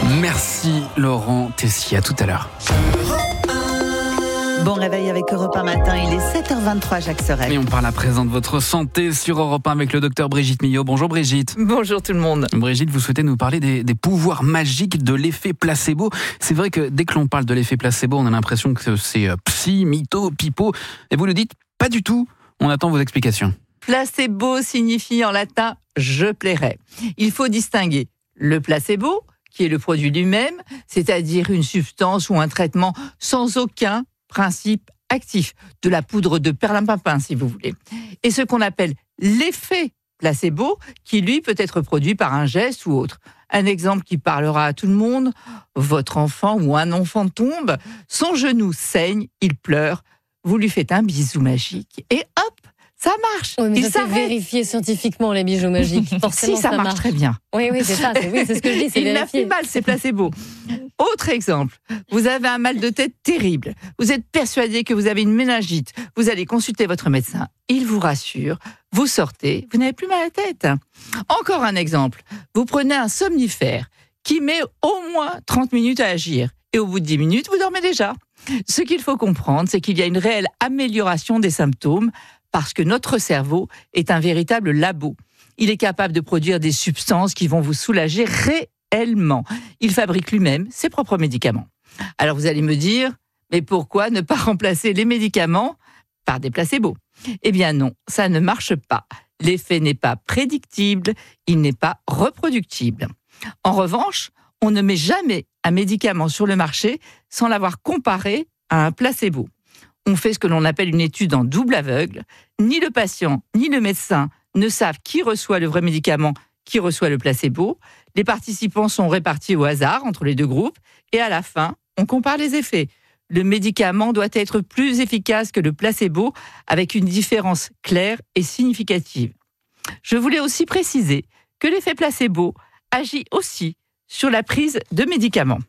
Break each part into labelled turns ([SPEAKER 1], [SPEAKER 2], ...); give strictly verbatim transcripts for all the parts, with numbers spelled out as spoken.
[SPEAKER 1] Merci Laurent Tessier, à tout à l'heure.
[SPEAKER 2] Bon réveil avec Europe un matin, il est sept heures vingt-trois, Jacques Sorel.
[SPEAKER 1] Et on parle à présent de votre santé sur Europe un avec le docteur Brigitte Millot. Bonjour Brigitte.
[SPEAKER 2] Bonjour tout le monde.
[SPEAKER 1] Brigitte, vous souhaitez nous parler des, des pouvoirs magiques de l'effet placebo. C'est vrai que dès que l'on parle de l'effet placebo, on a l'impression que c'est psy, mytho, pipeau. Et vous le dites, pas du tout. On attend vos explications.
[SPEAKER 2] Placebo signifie en latin « je plairai ». Il faut distinguer le placebo, qui est le produit lui-même, c'est-à-dire une substance ou un traitement sans aucun principe actif, de la poudre de perlimpinpin si vous voulez. Et ce qu'on appelle l'effet placebo, qui lui peut être produit par un geste ou autre. Un exemple qui parlera à tout le monde, votre enfant ou un enfant tombe, son genou saigne, il pleure, vous lui faites un bisou magique et hop, ça marche.
[SPEAKER 3] Oui, mais
[SPEAKER 2] il
[SPEAKER 3] ça c'est vérifié scientifiquement, les bijoux magiques. Forcément,
[SPEAKER 2] si, ça,
[SPEAKER 3] ça
[SPEAKER 2] marche,
[SPEAKER 3] marche
[SPEAKER 2] très bien.
[SPEAKER 3] Oui, oui, c'est ça. C'est, oui, c'est ce que je dis, c'est
[SPEAKER 2] il n'a
[SPEAKER 3] vérifié.
[SPEAKER 2] plus mal, c'est placebo. Autre exemple, vous avez un mal de tête terrible. Vous êtes persuadé que vous avez une méningite. Vous allez consulter votre médecin. Il vous rassure. Vous sortez, vous n'avez plus mal à la tête. Encore un exemple. Vous prenez un somnifère qui met au moins trente minutes à agir. Et au bout de dix minutes, vous dormez déjà. Ce qu'il faut comprendre, c'est qu'il y a une réelle amélioration des symptômes parce que notre cerveau est un véritable labo. Il est capable de produire des substances qui vont vous soulager réellement. Il fabrique lui-même ses propres médicaments. Alors vous allez me dire, mais pourquoi ne pas remplacer les médicaments par des placebos ? Eh bien non, ça ne marche pas. L'effet n'est pas prédictible, il n'est pas reproductible. En revanche, on ne met jamais un médicament sur le marché sans l'avoir comparé à un placebo. On fait ce que l'on appelle une étude en double aveugle. Ni le patient, ni le médecin ne savent qui reçoit le vrai médicament, qui reçoit le placebo. Les participants sont répartis au hasard entre les deux groupes et à la fin, on compare les effets. Le médicament doit être plus efficace que le placebo avec une différence claire et significative. Je voulais aussi préciser que l'effet placebo agit aussi sur la prise de médicaments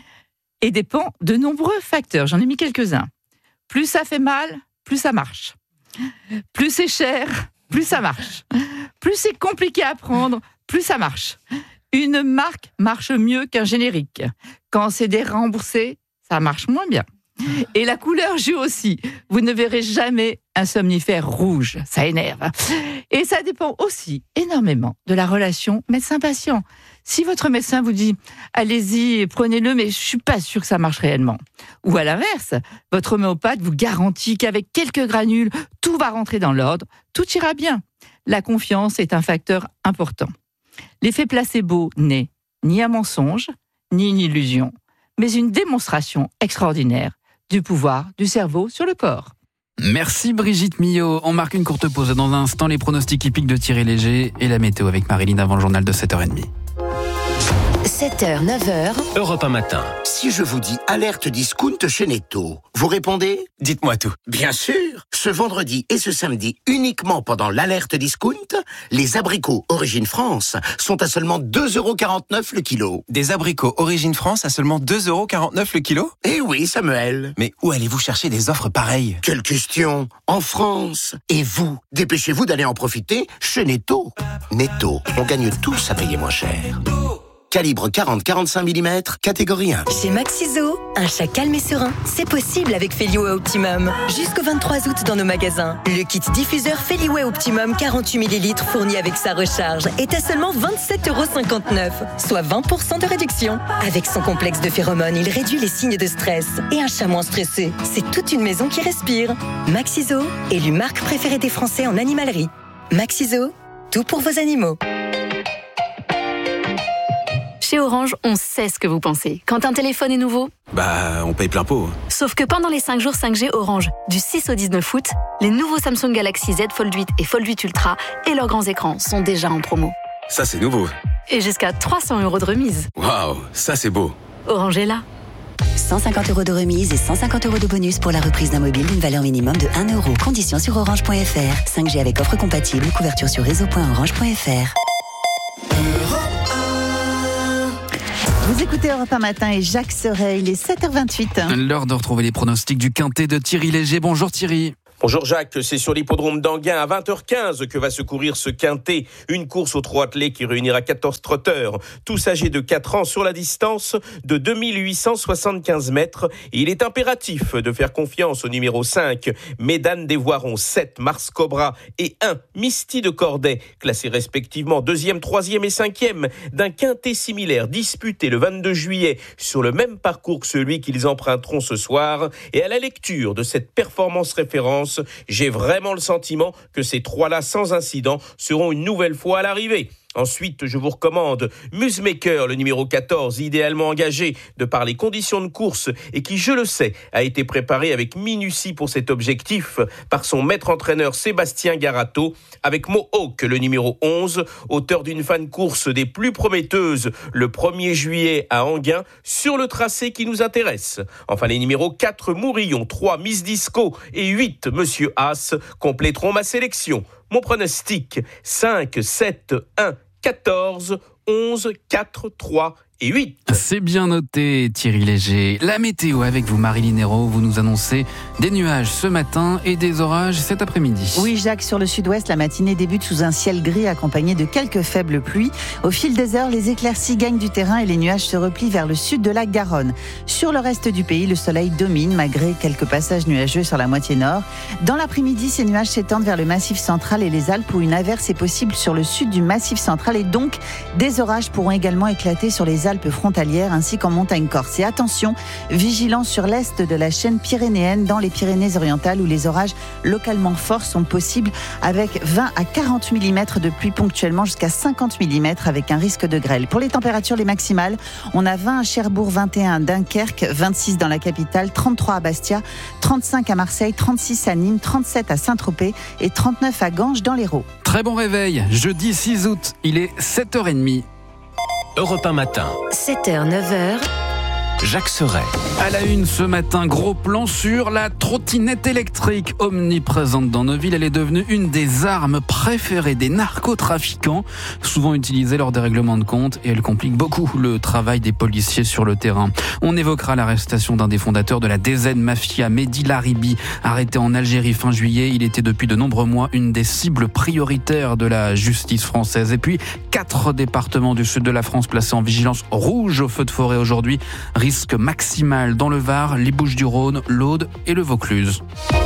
[SPEAKER 2] et dépend de nombreux facteurs. J'en ai mis quelques-uns. Plus ça fait mal, plus ça marche. Plus c'est cher, plus ça marche. Plus c'est compliqué à prendre, plus ça marche. Une marque marche mieux qu'un générique. Quand c'est déremboursé, ça marche moins bien. Et la couleur joue aussi. Vous ne verrez jamais un somnifère rouge. Ça énerve. Et ça dépend aussi énormément de la relation médecin-patient. Si votre médecin vous dit « allez-y, prenez-le, mais je ne suis pas sûr que ça marche réellement ». Ou à l'inverse, votre homéopathe vous garantit qu'avec quelques granules, tout va rentrer dans l'ordre, tout ira bien. La confiance est un facteur important. L'effet placebo n'est ni un mensonge, ni une illusion, mais une démonstration extraordinaire du pouvoir du cerveau sur le corps.
[SPEAKER 1] Merci Brigitte Millot. On marque une courte pause. Dans un instant, les pronostics hippiques de Thierry Léger et la météo avec Marilyn avant le journal de sept heures trente.
[SPEAKER 4] sept heures, neuf heures.
[SPEAKER 5] Europe un matin.
[SPEAKER 6] Si je vous dis alerte discount chez Netto, vous répondez ?
[SPEAKER 5] Dites-moi tout.
[SPEAKER 6] Bien sûr. Ce vendredi et ce samedi, uniquement pendant l'alerte discount, les abricots Origine France sont à seulement deux euros quarante-neuf le kilo.
[SPEAKER 5] Des abricots Origine France à seulement deux euros quarante-neuf le kilo ?
[SPEAKER 6] Eh oui, Samuel.
[SPEAKER 5] Mais où allez-vous chercher des offres pareilles ?
[SPEAKER 6] Quelle question ? En France. Et vous, dépêchez-vous d'aller en profiter chez Netto. Netto, on gagne tous à payer moins cher. Calibre quarante à quarante-cinq millimètres, catégorie un.
[SPEAKER 4] Chez Maxiso, un chat calme et serein, c'est possible avec Feliway Optimum. Jusqu'au vingt-trois août dans nos magasins. Le kit diffuseur Feliway Optimum quarante-huit millilitres fourni avec sa recharge est à seulement vingt-sept euros cinquante-neuf, soit vingt pour cent de réduction. Avec son complexe de phéromones, il réduit les signes de stress. Et un chat moins stressé, c'est toute une maison qui respire. Maxiso, élu marque préférée des Français en animalerie. Maxiso, tout pour vos animaux.
[SPEAKER 7] Chez Orange, on sait ce que vous pensez. Quand un téléphone est nouveau,
[SPEAKER 5] Bah, on paye plein pot.
[SPEAKER 7] sauf que pendant les cinq jours cinq G Orange, du six au dix-neuf août, les nouveaux Samsung Galaxy Z Fold huit et Fold huit Ultra et leurs grands écrans sont déjà en promo.
[SPEAKER 5] Ça, c'est nouveau.
[SPEAKER 7] Et jusqu'à trois cents euros de remise.
[SPEAKER 5] Waouh, ça, c'est beau.
[SPEAKER 7] Orange est là.
[SPEAKER 4] cent cinquante euros de remise et cent cinquante euros de bonus pour la reprise d'un mobile d'une valeur minimum de un euro. Conditions sur orange point f r. cinq G avec offre compatible. Couverture sur réseau point orange point f r.
[SPEAKER 2] Vous écoutez Europe un matin et Jacques Sorel, il est sept heures vingt-huit.
[SPEAKER 1] L'heure de retrouver les pronostics du quintet de Thierry Léger. Bonjour Thierry.
[SPEAKER 8] Bonjour Jacques, c'est sur l'hippodrome d'Anguin à vingt heures quinze que va se courir ce quintet. Une course aux trot attelé qui réunira quatorze trotteurs, tous âgés de quatre ans sur la distance de deux mille huit cent soixante-quinze mètres. Et il est impératif de faire confiance au numéro cinq, Médane des Voirons, sept, Mars Cobra et un, Misty de Corday, classés respectivement deuxième, troisième et cinquième d'un quintet similaire disputé le vingt-deux juillet sur le même parcours que celui qu'ils emprunteront ce soir. Et à la lecture de cette performance référence, j'ai vraiment le sentiment que ces trois-là, sans incident, seront une nouvelle fois à l'arrivée. Ensuite, je vous recommande Musemaker, le numéro quatorze, idéalement engagé de par les conditions de course et qui, je le sais, a été préparé avec minutie pour cet objectif par son maître-entraîneur Sébastien Garato, avec Mohawk, le numéro onze, auteur d'une fan course des plus prometteuses le premier juillet à Anguin, sur le tracé qui nous intéresse. Enfin, les numéros quatre, Mourillon, trois, Miss Disco et huit, Monsieur As, compléteront ma sélection. Mon pronostic, cinq, sept, un, quatorze, onze, quatre, trois et huit.
[SPEAKER 1] C'est bien noté, Thierry Léger. La météo avec vous, Marilyn Hérault. Vous nous annoncez des nuages ce matin et des orages cet après-midi.
[SPEAKER 9] Oui, Jacques, sur le sud-ouest, la matinée débute sous un ciel gris accompagné de quelques faibles pluies. Au fil des heures, les éclaircies gagnent du terrain et les nuages se replient vers le sud de la Garonne. Sur le reste du pays, le soleil domine malgré quelques passages nuageux sur la moitié nord. Dans l'après-midi, ces nuages s'étendent vers le massif central et les Alpes où une averse est possible sur le sud du massif central et donc des orages pourront également éclater sur les Alpes frontalières ainsi qu'en montagne corse. Et attention, vigilance sur l'est de la chaîne pyrénéenne dans les Pyrénées-Orientales où les orages localement forts sont possibles avec vingt à quarante millimètres de pluie ponctuellement jusqu'à cinquante millimètres avec un risque de grêle. Pour les températures, les maximales, on a vingt à Cherbourg, vingt et un à Dunkerque, vingt-six dans la capitale, trente-trois à Bastia, trente-cinq à Marseille, trente-six à Nîmes, trente-sept à Saint-Tropez et trente-neuf à Ganges dans l'Hérault.
[SPEAKER 1] Très bon réveil, jeudi six août, il est sept heures trente.
[SPEAKER 10] Europe un matin.
[SPEAKER 4] sept heures, neuf heures.
[SPEAKER 10] Jacques Serret.
[SPEAKER 1] À la une ce matin, gros plan sur la trottinette électrique. Omniprésente dans nos villes, elle est devenue une des armes préférées des narcotrafiquants, souvent utilisée lors des règlements de compte, et elle complique beaucoup le travail des policiers sur le terrain. On évoquera l'arrestation d'un des fondateurs de la D Z Mafia, Mehdi Laribi, arrêté en Algérie fin juillet. Il était depuis de nombreux mois une des cibles prioritaires de la justice française. Et puis, quatre départements du sud de la France placés en vigilance rouge au feu de forêt aujourd'hui. Risque maximal dans le Var, les Bouches-du-Rhône, l'Aude et le Vaucluse.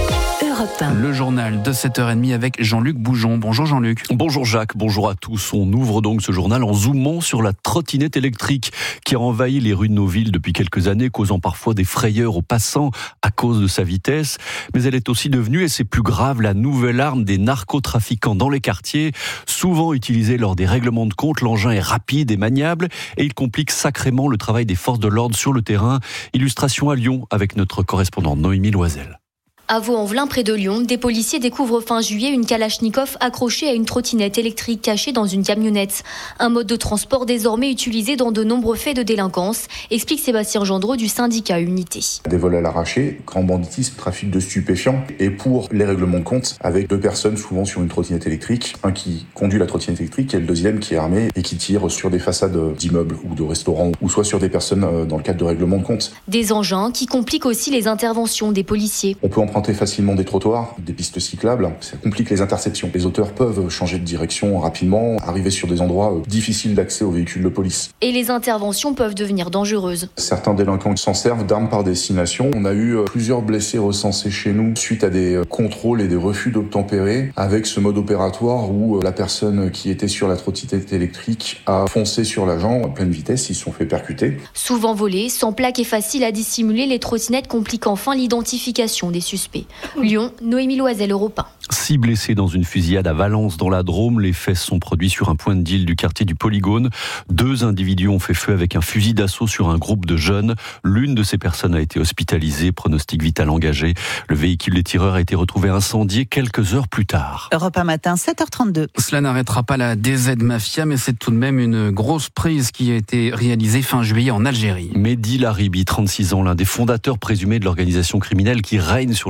[SPEAKER 1] Le journal de sept heures trente avec Jean-Luc Boujon. Bonjour Jean-Luc.
[SPEAKER 11] Bonjour Jacques, bonjour à tous. On ouvre donc ce journal en zoomant sur la trottinette électrique qui a envahi les rues de nos villes depuis quelques années, causant parfois des frayeurs aux passants à cause de sa vitesse. Mais elle est aussi devenue, et c'est plus grave, la nouvelle arme des narcotrafiquants dans les quartiers. Souvent utilisée lors des règlements de compte, l'engin est rapide et maniable et il complique sacrément le travail des forces de l'ordre sur le terrain. Illustration à Lyon avec notre correspondante Noémie Loisel.
[SPEAKER 12] À Vaux-en-Velin, près de Lyon, des policiers découvrent fin juillet une Kalachnikov accrochée à une trottinette électrique cachée dans une camionnette. Un mode de transport désormais utilisé dans de nombreux faits de délinquance, explique Sébastien Gendreau du syndicat Unité.
[SPEAKER 13] Des vols à l'arraché, grand banditisme, trafic de stupéfiants et pour les règlements de compte avec deux personnes souvent sur une trottinette électrique. Un qui conduit la trottinette électrique et le deuxième qui est armé et qui tire sur des façades d'immeubles ou de restaurants ou soit sur des personnes dans le cadre de règlements de compte.
[SPEAKER 12] Des engins qui compliquent aussi les interventions des policiers.
[SPEAKER 13] On peut emprunter facilement des trottoirs, des pistes cyclables, ça complique les interceptions. Les auteurs peuvent changer de direction rapidement, arriver sur des endroits difficiles d'accès aux véhicules de police.
[SPEAKER 12] Et les interventions peuvent devenir dangereuses.
[SPEAKER 13] Certains délinquants s'en servent d'armes par destination. On a eu plusieurs blessés recensés chez nous suite à des contrôles et des refus d'obtempérer avec ce mode opératoire où la personne qui était sur la trottinette électrique a foncé sur l'agent à pleine vitesse, ils se sont fait percuter.
[SPEAKER 12] Souvent volées, sans plaque et facile à dissimuler, les trottinettes compliquent enfin l'identification des suspects. Lyon, Noémie Loisel, Europe un.
[SPEAKER 11] Six blessés dans une fusillade à Valence dans la Drôme. Les faits sont produits sur un point de deal du quartier du Polygone. Deux individus ont fait feu avec un fusil d'assaut sur un groupe de jeunes. L'une de ces personnes a été hospitalisée, pronostic vital engagé. Le véhicule des tireurs a été retrouvé incendié quelques heures plus tard.
[SPEAKER 9] Europe un matin, sept heures trente-deux.
[SPEAKER 1] Cela n'arrêtera pas la D Z Mafia, mais c'est tout de même une grosse prise qui a été réalisée fin juillet en Algérie.
[SPEAKER 11] Mehdi Laribi, trente-six ans, l'un des fondateurs présumés de l'organisation criminelle qui règne sur le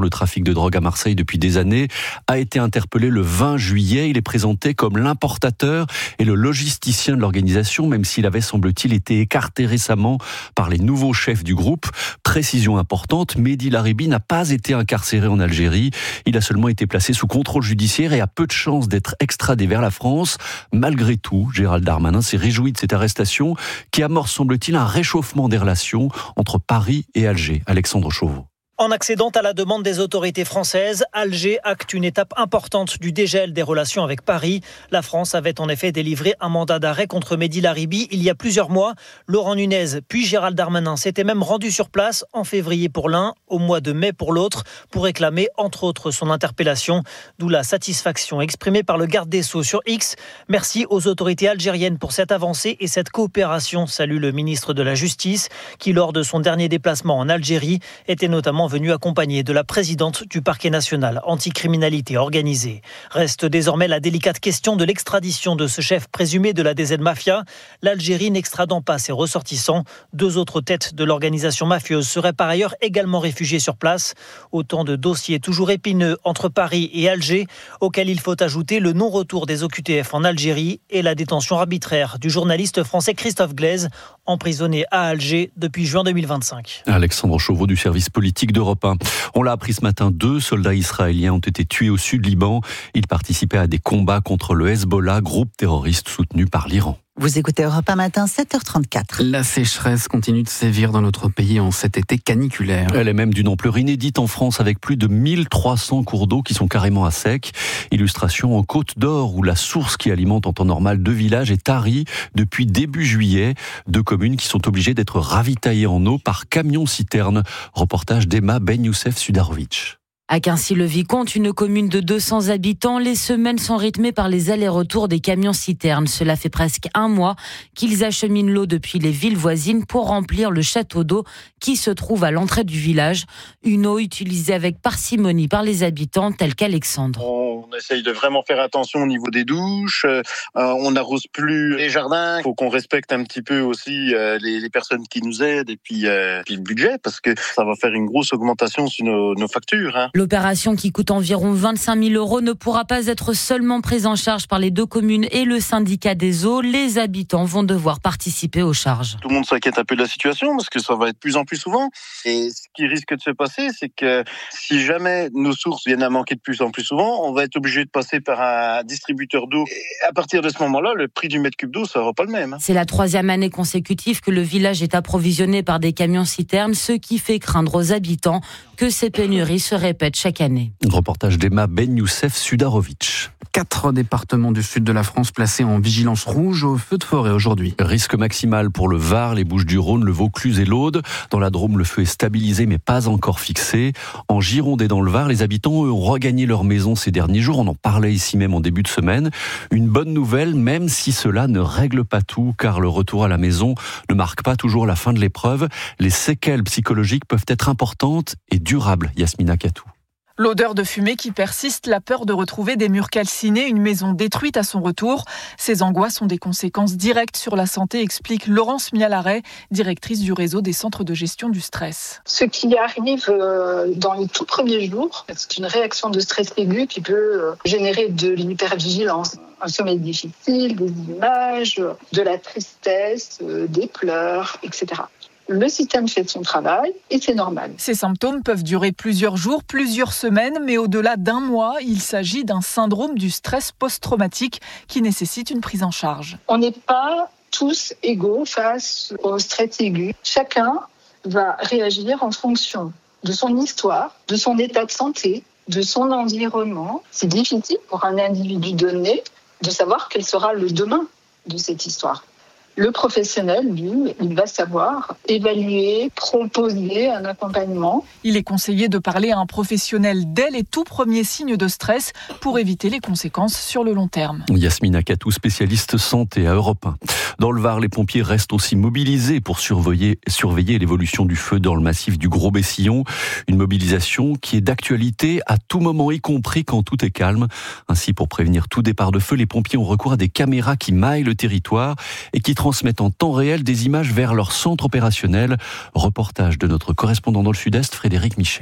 [SPEAKER 11] le trafic de drogue à Marseille depuis des années, a été interpellé le vingt juillet. Il est présenté comme l'importateur et le logisticien de l'organisation, même s'il avait, semble-t-il, été écarté récemment par les nouveaux chefs du groupe. Précision importante, Mehdi Laribi n'a pas été incarcéré en Algérie. Il a seulement été placé sous contrôle judiciaire et a peu de chances d'être extradé vers la France. Malgré tout, Gérald Darmanin s'est réjoui de cette arrestation qui amorce, semble-t-il, un réchauffement des relations entre Paris et Alger. Alexandre Chauveau.
[SPEAKER 14] En accédant à la demande des autorités françaises, Alger acte une étape importante du dégel des relations avec Paris. La France avait en effet délivré un mandat d'arrêt contre Mehdi Laribi il y a plusieurs mois. Laurent Nunez puis Gérald Darmanin s'étaient même rendus sur place en février pour l'un, au mois de mai pour l'autre, pour réclamer entre autres son interpellation. D'où la satisfaction exprimée par le garde des Sceaux sur X. Merci aux autorités algériennes pour cette avancée et cette coopération, salue le ministre de la Justice, qui lors de son dernier déplacement en Algérie était notamment venu accompagné de la présidente du parquet national anticriminalité organisée. Reste désormais la délicate question de l'extradition de ce chef présumé de la D Z Mafia. L'Algérie n'extradant pas ses ressortissants. Deux autres têtes de l'organisation mafieuse seraient par ailleurs également réfugiées sur place. Autant de dossiers toujours épineux entre Paris et Alger, auxquels il faut ajouter le non-retour des O Q T F en Algérie et la détention arbitraire du journaliste français Christophe Glaise, emprisonné à Alger depuis juin deux mille vingt-cinq.
[SPEAKER 11] Alexandre Chauveau du service politique d'Europe un. On l'a appris ce matin, deux soldats israéliens ont été tués au sud Liban. Ils participaient à des combats contre le Hezbollah, groupe terroriste soutenu par l'Iran.
[SPEAKER 9] Vous écoutez Europe un matin, sept heures trente-quatre.
[SPEAKER 1] La sécheresse continue de sévir dans notre pays en cet été caniculaire.
[SPEAKER 11] Elle est même d'une ampleur inédite en France avec plus de mille trois cents cours d'eau qui sont carrément à sec. Illustration en Côte d'Or où la source qui alimente en temps normal deux villages est tarie depuis début juillet. Deux communes qui sont obligées d'être ravitaillées en eau par camion-citerne. Reportage d'Emma Ben Youssef Sudarovic.
[SPEAKER 15] À Quincy-le-Vicomte, une commune de deux cents habitants, les semaines sont rythmées par les allers-retours des camions-citernes. Cela fait presque un mois qu'ils acheminent l'eau depuis les villes voisines pour remplir le château d'eau qui se trouve à l'entrée du village. Une eau utilisée avec parcimonie par les habitants tels qu'Alexandre.
[SPEAKER 16] On essaye de vraiment faire attention au niveau des douches. Euh, on n'arrose plus les jardins. Il faut qu'on respecte un petit peu aussi euh, les, les personnes qui nous aident et puis, euh, puis le budget parce que ça va faire une grosse augmentation sur nos, nos factures. Hein.
[SPEAKER 15] L'opération qui coûte environ vingt-cinq mille euros ne pourra pas être seulement prise en charge par les deux communes et le syndicat des eaux. Les habitants vont devoir participer aux charges.
[SPEAKER 16] Tout le monde s'inquiète un peu de la situation parce que ça va être de plus en plus souvent. Et ce qui risque de se passer, c'est que si jamais nos sources viennent à manquer de plus en plus souvent, on va être obligé de passer par un distributeur d'eau. Et à partir de ce moment-là, le prix du mètre cube d'eau, ça sera pas le même. Hein.
[SPEAKER 15] C'est la troisième année consécutive que le village est approvisionné par des camions-citernes, ce qui fait craindre aux habitants que ces pénuries se répètent chaque année.
[SPEAKER 11] Reportage d'Emma Ben Youssef Sudarovic.
[SPEAKER 1] Quatre départements du sud de la France placés en vigilance rouge au feu de forêt aujourd'hui.
[SPEAKER 11] Risque maximal pour le Var, les Bouches-du-Rhône, le Vaucluse et l'Aude. Dans la Drôme, le feu est stabilisé mais pas encore fixé. En Gironde et dans le Var, les habitants eux, ont regagné leur maison ces derniers jours. On en parlait ici même en début de semaine. Une bonne nouvelle, même si cela ne règle pas tout, car le retour à la maison ne marque pas toujours la fin de l'épreuve. Les séquelles psychologiques peuvent être importantes et durables. Yasmina Katou.
[SPEAKER 17] L'odeur de fumée qui persiste, la peur de retrouver des murs calcinés, une maison détruite à son retour. Ces angoisses ont des conséquences directes sur la santé, explique Laurence Mialaret, directrice du réseau des centres de gestion du stress.
[SPEAKER 18] Ce qui arrive dans les tout premiers jours, c'est une réaction de stress aigu qui peut générer de l'hypervigilance. Un sommeil difficile, des images, de la tristesse, des pleurs, et cetera. Le système fait son travail et c'est normal.
[SPEAKER 17] Ces symptômes peuvent durer plusieurs jours, plusieurs semaines, mais au-delà d'un mois, il s'agit d'un syndrome du stress post-traumatique qui nécessite une prise en charge.
[SPEAKER 18] On n'est pas tous égaux face au stress aigu. Chacun va réagir en fonction de son histoire, de son état de santé, de son environnement. C'est difficile pour un individu donné de savoir quel sera le demain de cette histoire. Le professionnel, lui, il va savoir évaluer, proposer un accompagnement.
[SPEAKER 17] Il est conseillé de parler à un professionnel dès les tout premiers signes de stress pour éviter les conséquences sur le long terme.
[SPEAKER 11] Yasmina Katou, spécialiste santé à Europe un. Dans le Var, les pompiers restent aussi mobilisés pour surveiller, surveiller l'évolution du feu dans le massif du Gros-Bessillon. Une mobilisation qui est d'actualité à tout moment, y compris quand tout est calme. Ainsi, pour prévenir tout départ de feu, les pompiers ont recours à des caméras qui maillent le territoire et qui transmettent en temps réel des images vers leur centre opérationnel. Reportage de notre correspondant dans le Sud-Est, Frédéric Michel.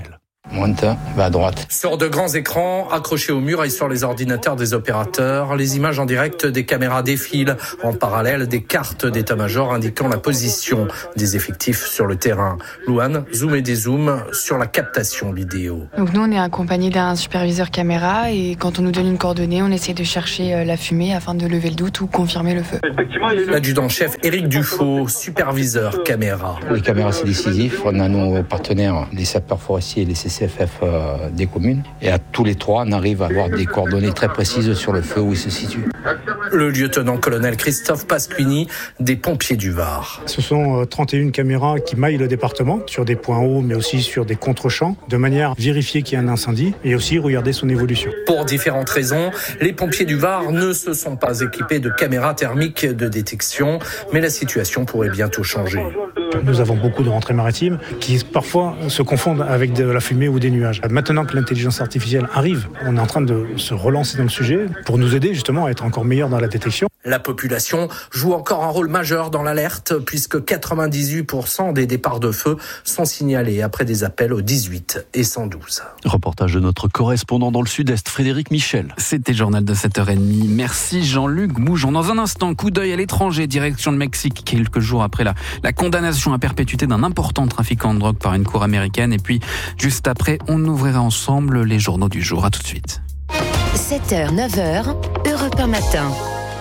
[SPEAKER 19] Monte, va à droite.
[SPEAKER 20] Sur de grands écrans accrochés au mur et sur les ordinateurs des opérateurs, les images en direct des caméras défilent. En parallèle, des cartes d'état-major indiquant la position des effectifs sur le terrain. Louane zoom et dézoom sur la captation vidéo.
[SPEAKER 21] Donc nous, on est accompagné d'un superviseur caméra et quand on nous donne une coordonnée, on essaie de chercher la fumée afin de lever le doute ou confirmer le feu.
[SPEAKER 20] L'adjudant-chef Éric Dufaux, superviseur caméra.
[SPEAKER 19] Les caméras, c'est décisif. On a nos partenaires, les sapeurs forestiers et les C C F F euh, des communes. Et à tous les trois, on arrive à avoir des coordonnées très précises sur le feu où il se situe.
[SPEAKER 20] Le lieutenant-colonel Christophe Pasquini, des pompiers du Var.
[SPEAKER 22] Ce sont trente et une caméras qui maillent le département, sur des points hauts, mais aussi sur des contre-champs, de manière à vérifier qu'il y a un incendie et aussi regarder son évolution.
[SPEAKER 20] Pour différentes raisons, les pompiers du Var ne se sont pas équipés de caméras thermiques de détection, mais la situation pourrait bientôt changer.
[SPEAKER 22] Nous avons beaucoup de rentrées maritimes qui parfois se confondent avec de la fumée ou des nuages. Maintenant que l'intelligence artificielle arrive, on est en train de se relancer dans le sujet pour nous aider justement à être encore meilleurs dans la détection.
[SPEAKER 20] La population joue encore un rôle majeur dans l'alerte puisque quatre-vingt-dix-huit pour cent des départs de feu sont signalés après des appels au dix-huit et cent douze.
[SPEAKER 11] Reportage de notre correspondant dans le sud-est, Frédéric Michel.
[SPEAKER 1] C'était le journal de sept heures trente. Merci Jean-Luc Moujon. Dans un instant, coup d'œil à l'étranger, direction le Mexique, quelques jours après la, la condamnation à perpétuité d'un important trafiquant de drogue par une cour américaine. Et puis, juste après, on ouvrira ensemble les journaux du jour. À tout de suite.
[SPEAKER 23] sept heures, neuf heures, Europe un matin.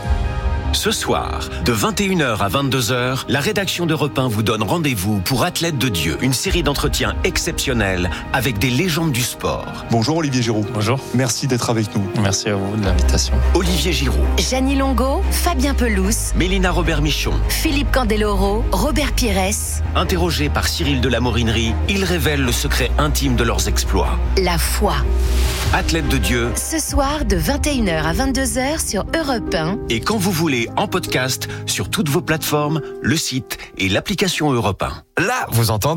[SPEAKER 10] Ce soir, de vingt et une heures à vingt-deux heures, la rédaction d'Europe un vous donne rendez-vous pour Athlètes de Dieu, une série d'entretiens exceptionnels avec des légendes du sport.
[SPEAKER 24] Bonjour Olivier Giroud.
[SPEAKER 25] Bonjour.
[SPEAKER 24] Merci d'être avec nous.
[SPEAKER 25] Merci à vous de l'invitation.
[SPEAKER 10] Olivier Giroud.
[SPEAKER 23] Jeannie Longo, Fabien Pelouse.
[SPEAKER 10] Mélina Robert-Michon.
[SPEAKER 23] Philippe Candeloro, Robert Pires.
[SPEAKER 10] Interrogés par Cyril de la Morinerie, ils révèlent le secret intime de leurs exploits.
[SPEAKER 23] La foi.
[SPEAKER 10] Athlètes de Dieu.
[SPEAKER 23] Ce soir, de vingt et une heures à vingt-deux heures sur Europe un.
[SPEAKER 10] Et quand vous voulez, en podcast, sur toutes vos plateformes, le site et l'application Europe un.
[SPEAKER 26] Là, vous entendez ?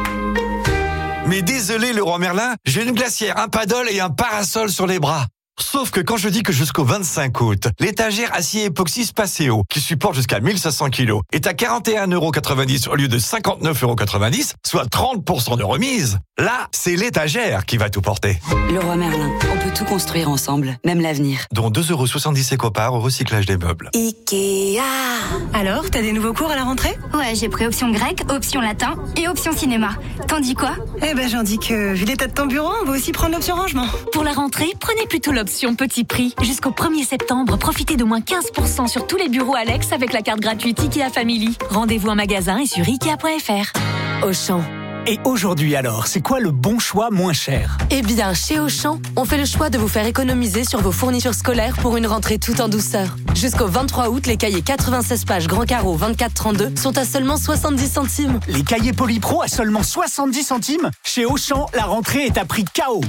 [SPEAKER 26] Mais désolé, Leroy Merlin, j'ai une glacière, un paddle et un parasol sur les bras. Sauf que quand je dis que jusqu'au vingt-cinq août, l'étagère acier époxy Spaceo, qui supporte jusqu'à mille cinq cents kilos, est à quarante et un euros quatre-vingt-dix au lieu de cinquante-neuf euros quatre-vingt-dix, soit trente pour cent de remise, là, c'est l'étagère qui va tout porter.
[SPEAKER 27] Leroy Merlin, on peut tout construire ensemble, même l'avenir.
[SPEAKER 26] Dont deux euros soixante-dix éco-parts au recyclage des meubles.
[SPEAKER 27] Ikea.
[SPEAKER 28] Alors, t'as des nouveaux cours à la rentrée ?
[SPEAKER 29] Ouais, j'ai pris option grec, option latin et option cinéma. T'en dis quoi ?
[SPEAKER 28] Eh ben, j'en dis que, vu l'état de ton bureau, on va aussi prendre l'option rangement.
[SPEAKER 29] Pour la rentrée, prenez plutôt l'option petit prix. Jusqu'au premier septembre, profitez de moins quinze pour cent sur tous les bureaux Alex avec la carte gratuite Ikea Family. Rendez-vous en magasin et sur ikea point f r.
[SPEAKER 27] Auchan.
[SPEAKER 30] Et aujourd'hui alors, c'est quoi le bon choix moins cher ?
[SPEAKER 27] Eh bien, chez Auchan, on fait le choix de vous faire économiser sur vos fournitures scolaires pour une rentrée tout en douceur. Jusqu'au vingt-trois août, les cahiers quatre-vingt-seize pages grand carreau vingt-quatre trente-deux sont à seulement soixante-dix centimes.
[SPEAKER 30] Les cahiers Polypro à seulement soixante-dix centimes ? Chez Auchan, la rentrée est à prix K O.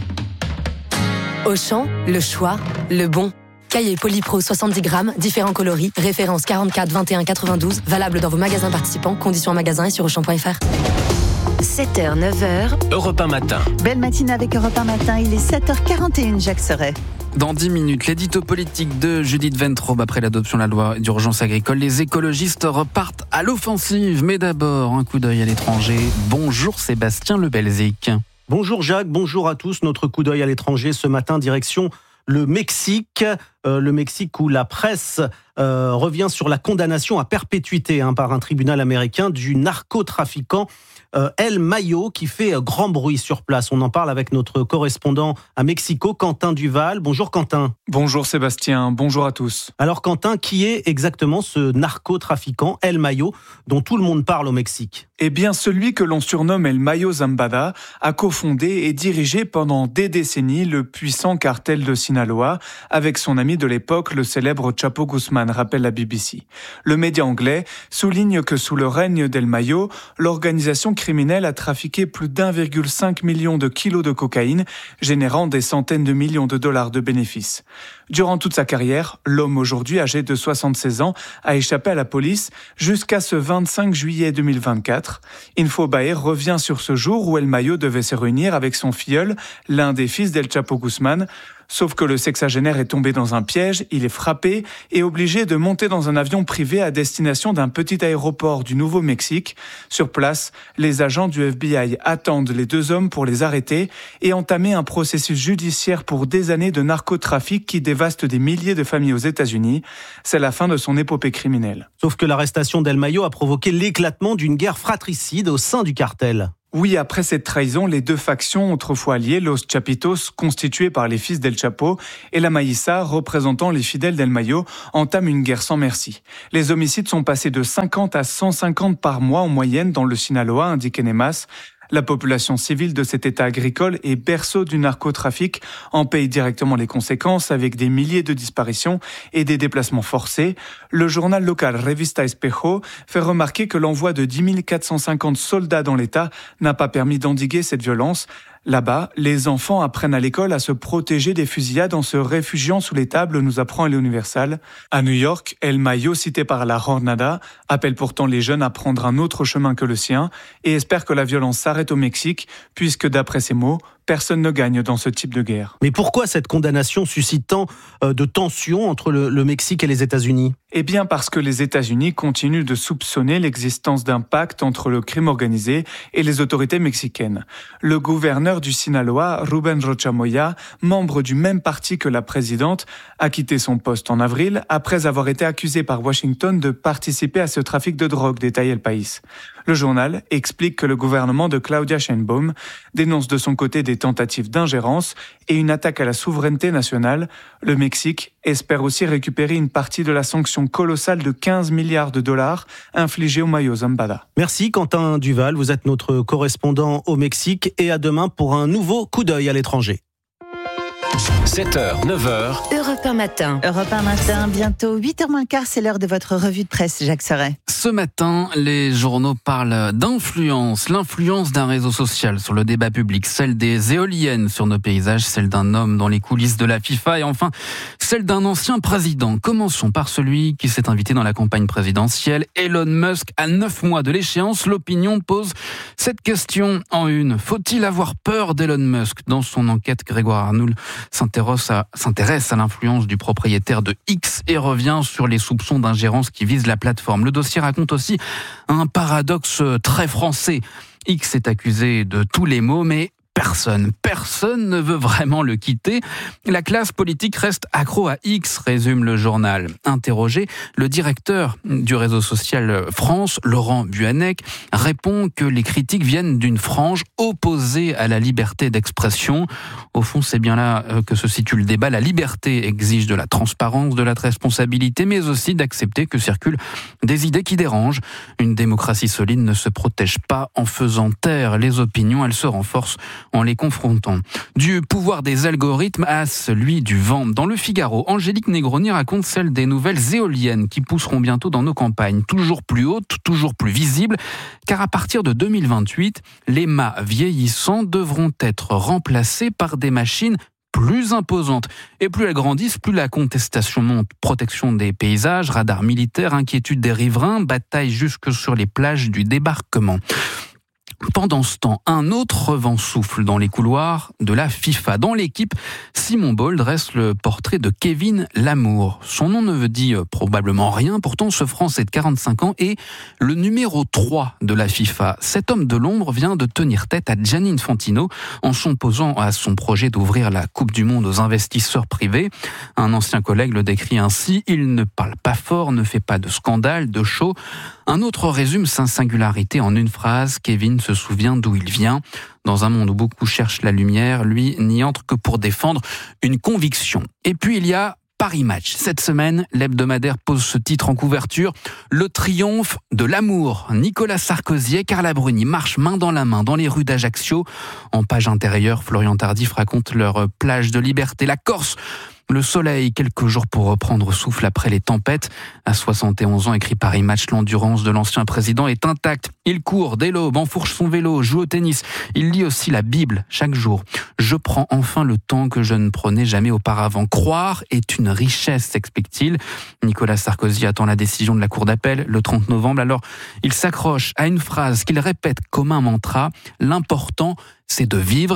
[SPEAKER 27] Auchan, le choix, le bon. Cahier Polypro soixante-dix grammes, différents coloris, référence quarante-quatre vingt et un quatre-vingt-douze, valable dans vos magasins participants, conditions en magasin et sur auchan point f r.
[SPEAKER 23] sept heures, neuf heures.
[SPEAKER 10] Europe un matin.
[SPEAKER 9] Belle matinée avec Europe un matin, il est sept heures quarante et une, Jacques Serret.
[SPEAKER 1] Dans dix minutes, l'édito politique de Judith Ventrobe après l'adoption de la loi d'urgence agricole. Les écologistes repartent à l'offensive. Mais d'abord, un coup d'œil à l'étranger. Bonjour Sébastien Lebelzik.
[SPEAKER 31] Bonjour Jacques, bonjour à tous. Notre coup d'œil à l'étranger ce matin, direction le Mexique. Euh, le Mexique où la presse euh, revient sur la condamnation à perpétuité hein, par un tribunal américain du narcotrafiquant euh, El Mayo qui fait euh, grand bruit sur place. On en parle avec notre correspondant à Mexico, Quentin Duval. Bonjour Quentin.
[SPEAKER 32] Bonjour Sébastien, bonjour à tous.
[SPEAKER 31] Alors Quentin, qui est exactement ce narcotrafiquant El Mayo dont tout le monde parle au Mexique ?
[SPEAKER 32] Eh bien, celui que l'on surnomme El Mayo Zambada a cofondé et dirigé pendant des décennies le puissant cartel de Sinaloa avec son ami de l'époque, le célèbre Chapo Guzman, rappelle la B B C. Le média anglais souligne que sous le règne d'El Mayo, l'organisation criminelle a trafiqué plus d'un virgule cinq million de kilos de cocaïne, générant des centaines de millions de dollars de bénéfices. Durant toute sa carrière, l'homme aujourd'hui âgé de soixante-seize ans a échappé à la police jusqu'à ce vingt-cinq juillet deux mille vingt-quatre. Infobae revient sur ce jour où El Mayo devait se réunir avec son filleul, l'un des fils d'El Chapo Guzman. Sauf que le sexagénaire est tombé dans un piège, il est frappé et obligé de monter dans un avion privé à destination d'un petit aéroport du Nouveau-Mexique. Sur place, les agents du F B I attendent les deux hommes pour les arrêter et entamer un processus judiciaire pour des années de narcotrafic qui dévaste des milliers de familles aux États-Unis. C'est la fin de son épopée criminelle.
[SPEAKER 31] Sauf que l'arrestation d'El Mayo a provoqué l'éclatement d'une guerre fratricide au sein du cartel.
[SPEAKER 32] Oui, après cette trahison, les deux factions autrefois alliées, Los Chapitos, constitués par les fils d'El Chapo, et la Maïssa, représentant les fidèles d'El Mayo, entament une guerre sans merci. Les homicides sont passés de cinquante à cent cinquante par mois en moyenne dans le Sinaloa, indique Enemas. La population civile de cet État agricole et berceau du narcotrafic en paye directement les conséquences avec des milliers de disparitions et des déplacements forcés. Le journal local Revista Espejo fait remarquer que l'envoi de dix mille quatre cent cinquante soldats dans l'État n'a pas permis d'endiguer cette violence. Là-bas, les enfants apprennent à l'école à se protéger des fusillades en se réfugiant sous les tables, nous apprend l'Universal. À New York, El Mayo, cité par la Jornada, appelle pourtant les jeunes à prendre un autre chemin que le sien et espère que la violence s'arrête au Mexique, puisque d'après ses mots, personne ne gagne dans ce type de guerre.
[SPEAKER 31] Mais pourquoi cette condamnation suscite tant de tensions entre le, le Mexique et les États-Unis ?
[SPEAKER 32] Eh bien parce que les États-Unis continuent de soupçonner l'existence d'un pacte entre le crime organisé et les autorités mexicaines. Le gouverneur du Sinaloa, Rubén Rocha Moya, membre du même parti que la présidente, a quitté son poste en avril après avoir été accusé par Washington de participer à ce trafic de drogue, détaille El País. Le journal explique que le gouvernement de Claudia Sheinbaum dénonce de son côté des tentatives d'ingérence et une attaque à la souveraineté nationale. Le Mexique espère aussi récupérer une partie de la sanction colossale de quinze milliards de dollars infligée au Mayo Zambada.
[SPEAKER 31] Merci Quentin Duval, vous êtes notre correspondant au Mexique et à demain pour un nouveau coup d'œil à l'étranger.
[SPEAKER 10] sept heures, neuf heures.
[SPEAKER 23] Europe un matin.
[SPEAKER 9] Europe un matin, bientôt huit heures moins le quart, c'est l'heure de votre revue de presse, Jacques Serret.
[SPEAKER 1] Ce matin, les journaux parlent d'influence, l'influence d'un réseau social sur le débat public, celle des éoliennes sur nos paysages, celle d'un homme dans les coulisses de la FIFA et enfin celle d'un ancien président. Commençons par celui qui s'est invité dans la campagne présidentielle, Elon Musk. À neuf mois de l'échéance, l'opinion pose cette question en une. Faut-il avoir peur d'Elon Musk ? Dans son enquête, Grégoire Arnoul s'intéresse à, s'intéresse à l'influence du propriétaire de X et revient sur les soupçons d'ingérence qui visent la plateforme. Le dossier raconte aussi un paradoxe très français. X est accusé de tous les maux, mais personne, personne ne veut vraiment le quitter. La classe politique reste accro à X, résume le journal. Interrogé, le directeur du réseau social France, Laurent Buanec, répond que les critiques viennent d'une frange opposée à la liberté d'expression. Au fond, c'est bien là que se situe le débat. La liberté exige de la transparence, de la responsabilité, mais aussi d'accepter que circulent des idées qui dérangent. Une démocratie solide ne se protège pas en faisant taire les opinions, elle se renforce en les confrontant. Du pouvoir des algorithmes à celui du vent. Dans le Figaro, Angélique Negroni raconte celle des nouvelles éoliennes qui pousseront bientôt dans nos campagnes. Toujours plus hautes, toujours plus visibles, car à partir de deux mille vingt-huit, les mâts vieillissants devront être remplacés par des machines plus imposantes. Et plus elles grandissent, plus la contestation monte. Protection des paysages, radars militaires, inquiétude des riverains, bataille jusque sur les plages du débarquement. Pendant ce temps, un autre vent souffle dans les couloirs de la FIFA. Dans l'équipe, Simon Bol dresse le portrait de Kevin Lamour. Son nom ne veut dire probablement rien, pourtant ce Français de quarante-cinq ans est le numéro trois de la FIFA. Cet homme de l'ombre vient de tenir tête à Gianni Infantino en s'opposant à son projet d'ouvrir la Coupe du Monde aux investisseurs privés. Un ancien collègue le décrit ainsi, il ne parle pas fort, ne fait pas de scandale, de show. Un autre résume sa singularité en une phrase, Kevin se souvient d'où il vient. Dans un monde où beaucoup cherchent la lumière, lui n'y entre que pour défendre une conviction. Et puis il y a Paris Match. Cette semaine, l'hebdomadaire pose ce titre en couverture, le triomphe de l'amour. Nicolas Sarkozy et Carla Bruni marchent main dans la main dans les rues d'Ajaccio. En page intérieure, Florian Tardif raconte leur plage de liberté. La Corse, le soleil, quelques jours pour reprendre souffle après les tempêtes. À soixante et onze ans, écrit Paris Match, l'endurance de l'ancien président est intacte. Il court dès l'aube, enfourche son vélo, joue au tennis. Il lit aussi la Bible chaque jour. Je prends enfin le temps que je ne prenais jamais auparavant. Croire est une richesse, s'explique-t-il. Nicolas Sarkozy attend la décision de la Cour d'appel le trente novembre. Alors, il s'accroche à une phrase qu'il répète comme un mantra. L'important, c'est de vivre.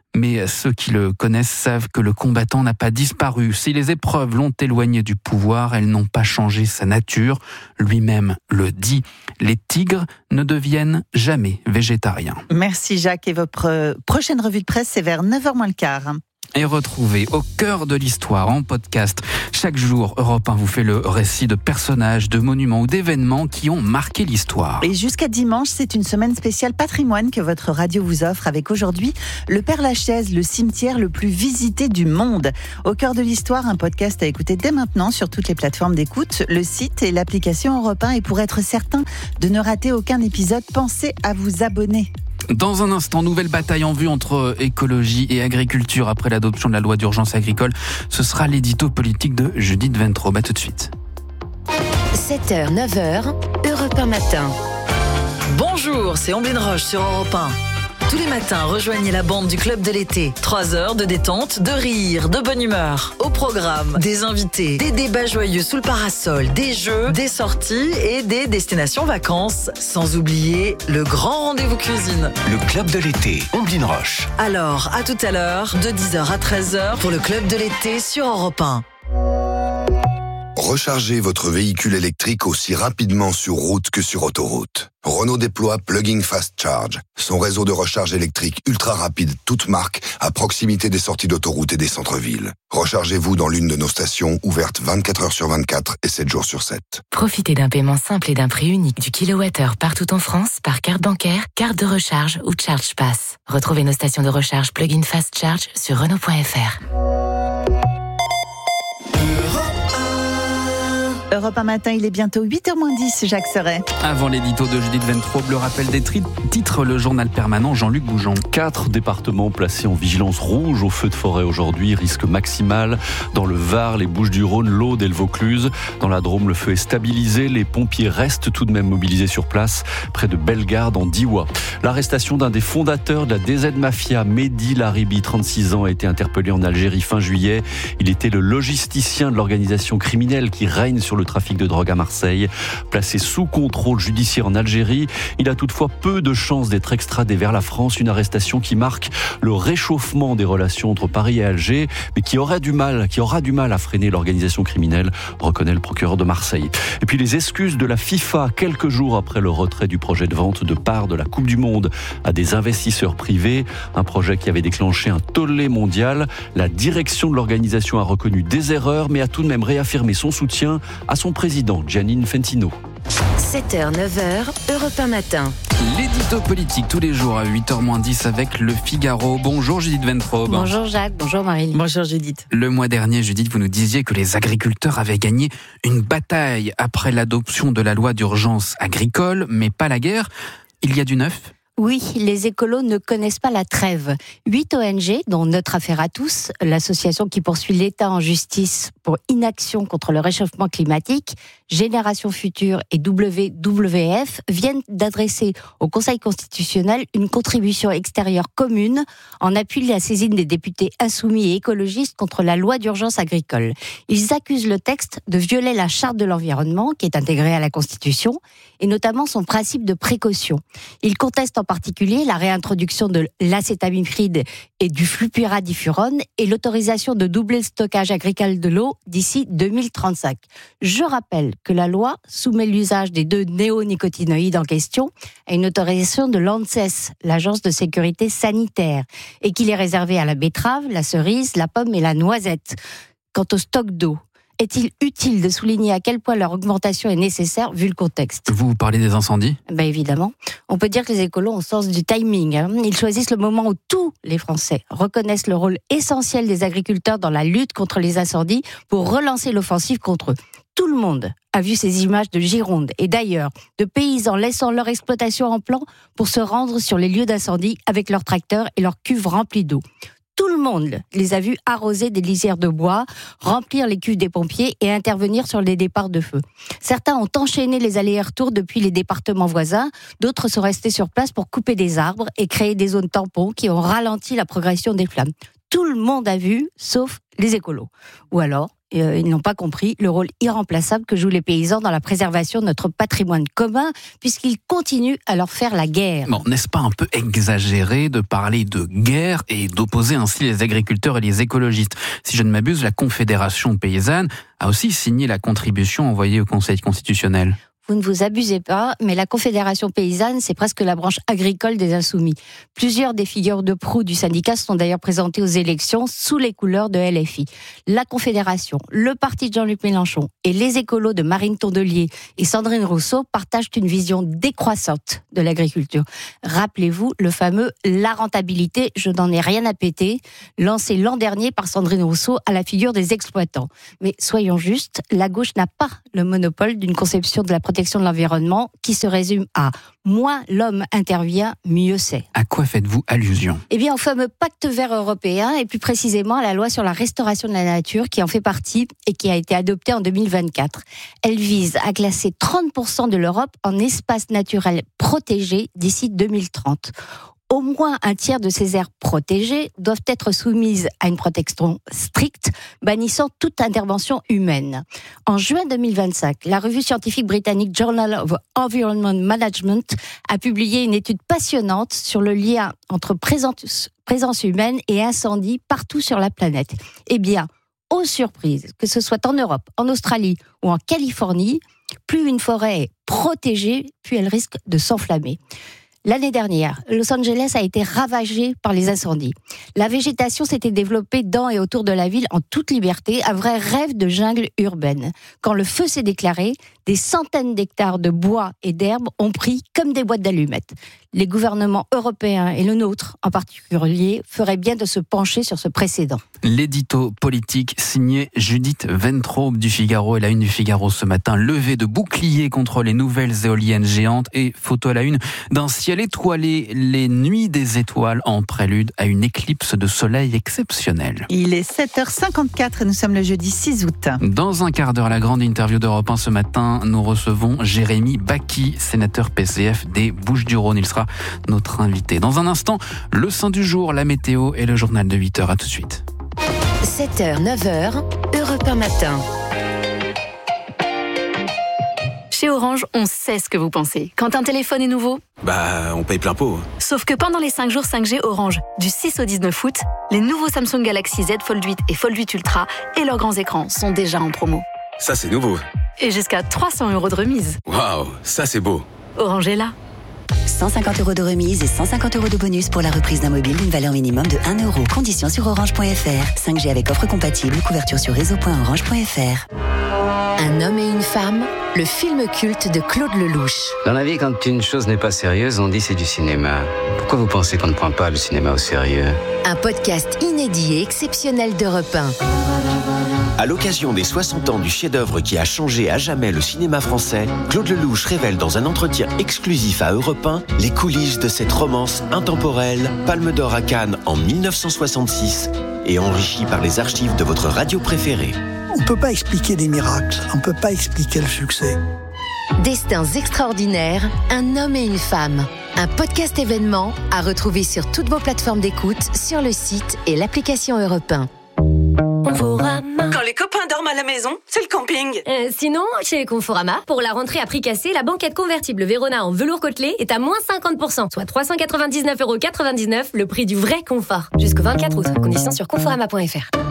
[SPEAKER 1] Mais ceux qui le connaissent savent que le combattant n'a pas disparu. Si les épreuves l'ont éloigné du pouvoir, elles n'ont pas changé sa nature. Lui-même le dit, les tigres ne deviennent jamais végétariens.
[SPEAKER 9] Merci Jacques, et votre prochaine revue de presse, c'est vers neuf heures moins le quart.
[SPEAKER 1] Et retrouvez Au cœur de l'histoire en podcast. Chaque jour, Europe un vous fait le récit de personnages, de monuments ou d'événements qui ont marqué l'histoire.
[SPEAKER 9] Et jusqu'à dimanche, c'est une semaine spéciale patrimoine que votre radio vous offre avec aujourd'hui le Père-Lachaise, le cimetière le plus visité du monde. Au cœur de l'histoire, un podcast à écouter dès maintenant sur toutes les plateformes d'écoute, le site et l'application Europe un. Et pour être certain de ne rater aucun épisode, pensez à vous abonner.
[SPEAKER 1] Dans un instant, nouvelle bataille en vue entre écologie et agriculture après l'adoption de la loi d'urgence agricole. Ce sera l'édito politique de Judith Ventrobe. À tout de suite.
[SPEAKER 23] sept heures, neuf heures, Europe un matin.
[SPEAKER 2] Bonjour, c'est Omblin Roche sur Europe un. Tous les matins, rejoignez la bande du Club de l'été. Trois heures de détente, de rire, de bonne humeur. Au programme, des invités, des débats joyeux sous le parasol, des jeux, des sorties et des destinations vacances. Sans oublier le grand rendez-vous cuisine.
[SPEAKER 10] Le Club de l'été, Omblin Roche.
[SPEAKER 2] Alors, à tout à l'heure, de dix heures à treize heures pour le Club de l'été sur Europe un.
[SPEAKER 3] Rechargez votre véhicule électrique aussi rapidement sur route que sur autoroute. Renault déploie Plug-in Fast Charge, son réseau de recharge électrique ultra rapide, toute marque, à proximité des sorties d'autoroute et des centres-villes. Rechargez-vous dans l'une de nos stations, ouvertes vingt-quatre heures sur vingt-quatre et sept jours sur sept.
[SPEAKER 4] Profitez d'un paiement simple et d'un prix unique du kilowattheure partout en France par carte bancaire, carte de recharge ou Charge Pass. Retrouvez nos stations de recharge Plug-in Fast Charge sur Renault point F R.
[SPEAKER 9] Europe un matin, il est bientôt huit heures moins dix, Jacques Serret.
[SPEAKER 1] Avant l'édito de Judith Ventrobe, le rappel des tri- titres, le journal permanent Jean-Luc Goujon.
[SPEAKER 11] Quatre départements placés en vigilance rouge au feu de forêt aujourd'hui, risque maximal. Dans le Var, les Bouches-du-Rhône, l'Aude et le Vaucluse. Dans la Drôme, le feu est stabilisé. Les pompiers restent tout de même mobilisés sur place, près de Bellegarde, en Diois. L'arrestation d'un des fondateurs de la D Z Mafia, Mehdi Laribi, trente-six ans, a été interpellé en Algérie fin juillet. Il était le logisticien de l'organisation criminelle qui règne sur le trafic de drogue à Marseille. Placé sous contrôle judiciaire en Algérie, il a toutefois peu de chances d'être extradé vers la France. Une arrestation qui marque le réchauffement des relations entre Paris et Alger, mais qui aura du mal, qui aura du mal à freiner l'organisation criminelle, reconnaît le procureur de Marseille. Et puis les excuses de la FIFA, quelques jours après le retrait du projet de vente de parts de la Coupe du Monde à des investisseurs privés, un projet qui avait déclenché un tollé mondial. La direction de l'organisation a reconnu des erreurs, mais a tout de même réaffirmé son soutien à son président, Gianni Infantino.
[SPEAKER 23] sept heures, neuf heures, Europe un matin.
[SPEAKER 1] L'édito politique tous les jours à huit heures moins dix avec Le Figaro. Bonjour Judith Ventrobe.
[SPEAKER 15] Bonjour Jacques, bonjour Marie.
[SPEAKER 9] Bonjour Judith.
[SPEAKER 1] Le mois dernier, Judith, vous nous disiez que les agriculteurs avaient gagné une bataille après l'adoption de la loi d'urgence agricole, mais pas la guerre. Il y a du neuf ?
[SPEAKER 5] Oui, les écolos ne connaissent pas la trêve. Huit O N G, dont Notre Affaire à tous, l'association qui poursuit l'État en justice pour inaction contre le réchauffement climatique, Génération Future et W W F, viennent d'adresser au Conseil constitutionnel une contribution extérieure commune en appui de la saisine des députés insoumis et écologistes contre la loi d'urgence agricole. Ils accusent le texte de violer la charte de l'environnement, qui est intégrée à la Constitution, et notamment son principe de précaution. Ils contestent en particulier la réintroduction de l'acétamipride et du flupiradifurone et l'autorisation de doubler le stockage agricole de l'eau d'ici deux mille trente-cinq. Je rappelle que la loi soumet l'usage des deux néonicotinoïdes en question à une autorisation de l'ANSES, l'Agence de sécurité sanitaire, et qu'il est réservé à la betterave, la cerise, la pomme et la noisette. Quant au stock d'eau, est-il utile de souligner à quel point leur augmentation est nécessaire vu le contexte ?
[SPEAKER 1] Vous parlez des incendies ?
[SPEAKER 5] Ben évidemment. On peut dire que les écolos ont sens du timing. Hein. Ils choisissent le moment où tous les Français reconnaissent le rôle essentiel des agriculteurs dans la lutte contre les incendies pour relancer l'offensive contre eux. Tout le monde a vu ces images de Gironde et d'ailleurs de paysans laissant leur exploitation en plan pour se rendre sur les lieux d'incendie avec leurs tracteurs et leurs cuves remplies d'eau. Tout le monde les a vus arroser des lisières de bois, remplir les cuves des pompiers et intervenir sur les départs de feu. Certains ont enchaîné les allers-retours depuis les départements voisins, d'autres sont restés sur place pour couper des arbres et créer des zones tampons qui ont ralenti la progression des flammes. Tout le monde a vu, sauf les écolos. Ou alors, euh, ils n'ont pas compris le rôle irremplaçable que jouent les paysans dans la préservation de notre patrimoine commun, puisqu'ils continuent à leur faire la guerre.
[SPEAKER 1] Bon, n'est-ce pas un peu exagéré de parler de guerre et d'opposer ainsi les agriculteurs et les écologistes ? Si je ne m'abuse, la Confédération paysanne a aussi signé la contribution envoyée au Conseil constitutionnel.
[SPEAKER 5] Vous ne vous abusez pas, mais la Confédération paysanne, c'est presque la branche agricole des Insoumis. Plusieurs des figures de proue du syndicat sont d'ailleurs présentées aux élections sous les couleurs de L F I. La Confédération, le parti de Jean-Luc Mélenchon et les écolos de Marine Tondelier et Sandrine Rousseau partagent une vision décroissante de l'agriculture. Rappelez-vous le fameux « la rentabilité, je n'en ai rien à péter » lancé l'an dernier par Sandrine Rousseau à la figure des exploitants. Mais soyons justes, la gauche n'a pas le monopole d'une conception de la protection de l'environnement qui se résume à « moins l'homme intervient, mieux c'est ».
[SPEAKER 1] À quoi faites-vous allusion ?
[SPEAKER 5] Eh bien, au fameux pacte vert européen et plus précisément à la loi sur la restauration de la nature qui en fait partie et qui a été adoptée en deux mille vingt-quatre. Elle vise à classer trente pour cent de l'Europe en espace naturel protégé d'ici deux mille trente. Au moins un tiers de ces aires protégées doivent être soumises à une protection stricte, bannissant toute intervention humaine. En juin deux mille vingt-cinq, la revue scientifique britannique Journal of Environment Management a publié une étude passionnante sur le lien entre présence, présence humaine et incendie partout sur la planète. Eh bien, aux surprises, que ce soit en Europe, en Australie ou en Californie, plus une forêt est protégée, plus elle risque de s'enflammer. L'année dernière, Los Angeles a été ravagée par les incendies. La végétation s'était développée dans et autour de la ville en toute liberté, un vrai rêve de jungle urbaine. Quand le feu s'est déclaré, des centaines d'hectares de bois et d'herbes ont pris comme des boîtes d'allumettes. Les gouvernements européens et le nôtre en particulier feraient bien de se pencher sur ce précédent.
[SPEAKER 1] L'édito politique signé Judith Ventraube du Figaro et la une du Figaro ce matin. Levée de boucliers contre les nouvelles éoliennes géantes et photo à la une d'un ciel étoilé, les nuits des étoiles en prélude à une éclipse de soleil exceptionnelle.
[SPEAKER 9] Il est sept heures cinquante-quatre et nous sommes le jeudi six août.
[SPEAKER 1] Dans un quart d'heure, la grande interview d'Europe un ce matin, nous recevons Jérémy Bacchi, sénateur P C F des Bouches-du-Rhône. Il sera notre invité. Dans un instant, le sein du jour, la météo et le journal de huit heures. À tout de suite.
[SPEAKER 23] sept heures, neuf heures, Europe un matin. Chez Orange, on sait ce que vous pensez. Quand un téléphone est nouveau,
[SPEAKER 6] bah, on paye plein pot.
[SPEAKER 23] Sauf que pendant les cinq jours cinq G Orange, du six au dix-neuf août, les nouveaux Samsung Galaxy Z Fold huit et Fold huit Ultra et leurs grands écrans sont déjà en promo.
[SPEAKER 6] Ça, c'est nouveau.
[SPEAKER 23] Et jusqu'à trois cents euros de remise.
[SPEAKER 6] Waouh, ça, c'est beau.
[SPEAKER 23] Orange est là.
[SPEAKER 7] cent cinquante euros de remise et cent cinquante euros de bonus pour la reprise d'un mobile d'une valeur minimum de un euro. Conditions sur orange point f r. cinq G avec offre compatible, couverture sur réseau point orange point f r.
[SPEAKER 23] Un homme et une femme, le film culte de Claude Lelouch.
[SPEAKER 8] Dans la vie, quand une chose n'est pas sérieuse, on dit c'est du cinéma. Pourquoi vous pensez qu'on ne prend pas le cinéma au sérieux ?
[SPEAKER 23] Un podcast inédit et exceptionnel d'Europe un.
[SPEAKER 10] À l'occasion des soixante ans du chef-d'œuvre qui a changé à jamais le cinéma français, Claude Lelouch révèle dans un entretien exclusif à Europe un les coulisses de cette romance intemporelle, Palme d'Or à Cannes en dix-neuf cent soixante-six et enrichie par les archives de votre radio préférée.
[SPEAKER 12] On ne peut pas expliquer des miracles, on ne peut pas expliquer le succès.
[SPEAKER 23] Destins extraordinaires, un homme et une femme. Un podcast événement à retrouver sur toutes vos plateformes d'écoute, sur le site et l'application Europe un.
[SPEAKER 13] Quand les copains dorment à la maison, c'est le camping.
[SPEAKER 14] Euh, sinon, chez Conforama, pour la rentrée à prix cassé, la banquette convertible Vérona en velours côtelé est à moins cinquante pour cent, soit trois cent quatre-vingt-dix-neuf euros quatre-vingt-dix-neuf, le prix du vrai confort. Jusqu'au vingt-quatre août, conditions sur conforama point f r.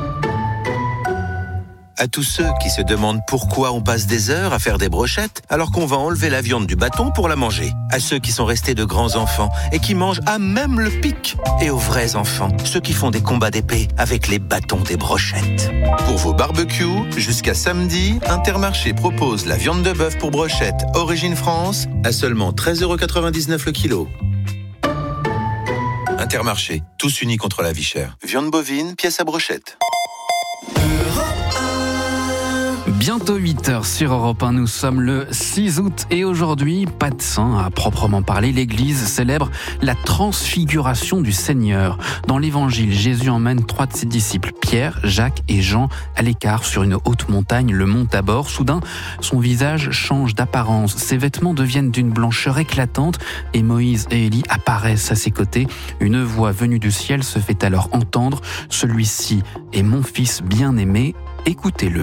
[SPEAKER 16] À tous ceux qui se demandent pourquoi on passe des heures à faire des brochettes alors qu'on va enlever la viande du bâton pour la manger. À ceux qui sont restés de grands enfants et qui mangent à même le pic. Et aux vrais enfants, ceux qui font des combats d'épée avec les bâtons des brochettes. Pour vos barbecues, jusqu'à samedi, Intermarché propose la viande de bœuf pour brochette Origine France à seulement treize euros quatre-vingt-dix-neuf le kilo. Intermarché, tous unis contre la vie chère. Viande bovine, pièce à brochette.
[SPEAKER 1] Bientôt huit heures sur Europe un, nous sommes le six août et aujourd'hui, pas de saint à proprement parler, l'Église célèbre la transfiguration du Seigneur. Dans l'Évangile, Jésus emmène trois de ses disciples, Pierre, Jacques et Jean, à l'écart sur une haute montagne, le mont Tabor. Soudain, son visage change d'apparence, ses vêtements deviennent d'une blancheur éclatante et Moïse et Élie apparaissent à ses côtés. Une voix venue du ciel se fait alors entendre, celui-ci est mon fils bien-aimé, écoutez-le.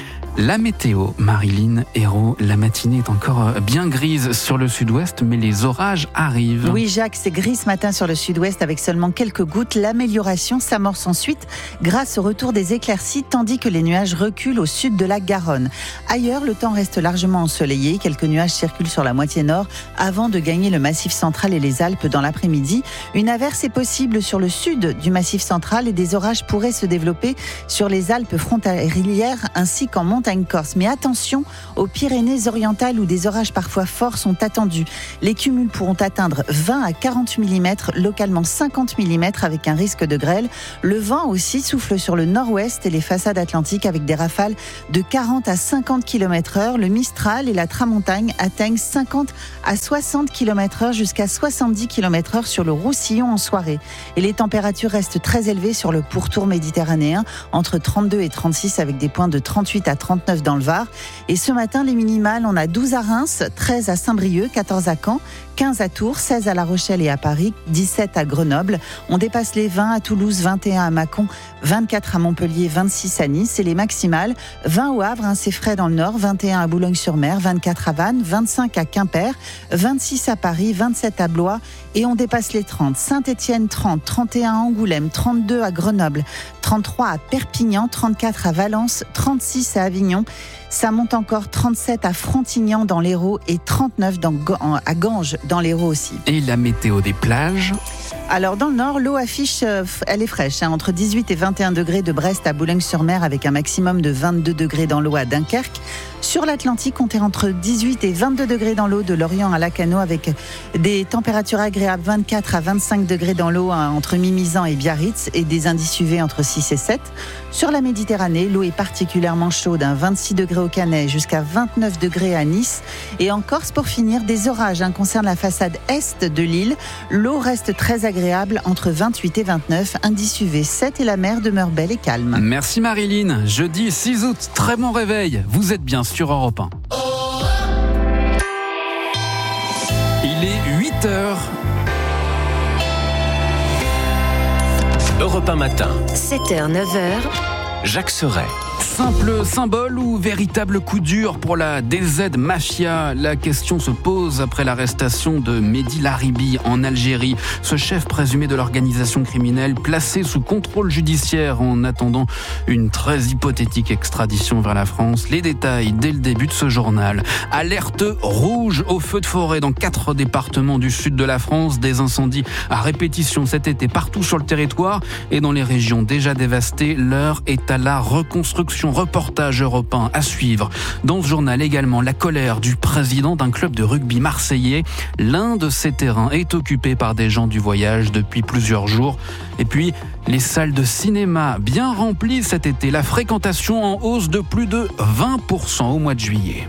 [SPEAKER 1] La météo, Marilyn Hérault, la matinée est encore bien grise sur le sud-ouest, mais les orages arrivent.
[SPEAKER 9] Oui, Jacques, c'est gris ce matin sur le sud-ouest avec seulement quelques gouttes. L'amélioration s'amorce ensuite grâce au retour des éclaircies, tandis que les nuages reculent au sud de la Garonne. Ailleurs, le temps reste largement ensoleillé. Quelques nuages circulent sur la moitié nord avant de gagner le massif central et les Alpes dans l'après-midi. Une averse est possible sur le sud du massif central et des orages pourraient se développer sur les Alpes frontalières ainsi qu'en montagne corse. Mais attention aux Pyrénées-Orientales où des orages parfois forts sont attendus. Les cumuls pourront atteindre vingt à quarante millimètres, localement cinquante millimètres avec un risque de grêle. Le vent aussi souffle sur le nord-ouest et les façades atlantiques avec des rafales de quarante à cinquante kilomètres heure. Le Mistral et la Tramontagne atteignent cinquante à soixante kilomètres heure jusqu'à soixante-dix kilomètres heure sur le Roussillon en soirée. Et les températures restent très élevées sur le pourtour méditerranéen, entre trente-deux et trente-six avec des points de trente-huit à trente-neuf dans le Var. Et ce matin, les minimales, on a douze à Reims, treize à Saint-Brieuc, quatorze à Caen, quinze à Tours, seize à La Rochelle et à Paris, dix-sept à Grenoble. On dépasse les vingt à Toulouse, vingt et un à Mâcon, vingt-quatre à Montpellier, vingt-six à Nice. Et les maximales, vingt au Havre, hein, c'est frais dans le Nord, vingt et un à Boulogne-sur-Mer, vingt-quatre à Vannes, vingt-cinq à Quimper, vingt-six à Paris, vingt-sept à Blois. Et on dépasse les trente. Saint-Étienne, trente, trente et un à Angoulême, trente-deux à Grenoble, trente-trois à Perpignan, trente-quatre à Valence, trente-six à Avignon. Ça monte encore, trente-sept à Frontignan dans l'Hérault et trente-neuf dans, à Ganges dans l'Hérault aussi.
[SPEAKER 1] Et la météo des plages ?
[SPEAKER 9] Alors dans le nord, l'eau affiche, elle est fraîche, hein, entre dix-huit et vingt et un degrés de Brest à Boulogne-sur-Mer avec un maximum de vingt-deux degrés dans l'eau à Dunkerque. Sur l'Atlantique, on est entre dix-huit et vingt-deux degrés dans l'eau de Lorient à Lacanau avec des températures agréables vingt-quatre à vingt-cinq degrés dans l'eau hein, entre Mimizan et Biarritz et des indices U V entre six et sept. Sur la Méditerranée, l'eau est particulièrement chaude, hein, vingt-six degrés au Canet jusqu'à vingt-neuf degrés à Nice. Et en Corse, pour finir, des orages hein, concernent la façade est de l'île. L'eau reste très agréable entre vingt-huit et vingt-neuf, indice U V sept et la mer demeure belle et calme.
[SPEAKER 1] Merci Marilyn. Jeudi six août, très bon réveil. Vous êtes bien sur Europe un. Il est huit heures.
[SPEAKER 10] Europe un matin.
[SPEAKER 23] sept heures, neuf heures.
[SPEAKER 10] Jacques Serret.
[SPEAKER 1] Simple symbole ou véritable coup dur pour la D Z Mafia ? La question se pose après l'arrestation de Mehdi Laribi en Algérie. Ce chef présumé de l'organisation criminelle placé sous contrôle judiciaire en attendant une très hypothétique extradition vers la France. Les détails dès le début de ce journal. Alerte rouge au feu de forêt dans quatre départements du sud de la France. Des incendies à répétition cet été partout sur le territoire et dans les régions déjà dévastées. L'heure est à la reconstruction. Reportage européen à suivre. Dans ce journal également, la colère du président d'un club de rugby marseillais. L'un de ces terrains est occupé par des gens du voyage depuis plusieurs jours. Et puis, les salles de cinéma bien remplies cet été. La fréquentation en hausse de plus de vingt pour cent au mois de juillet.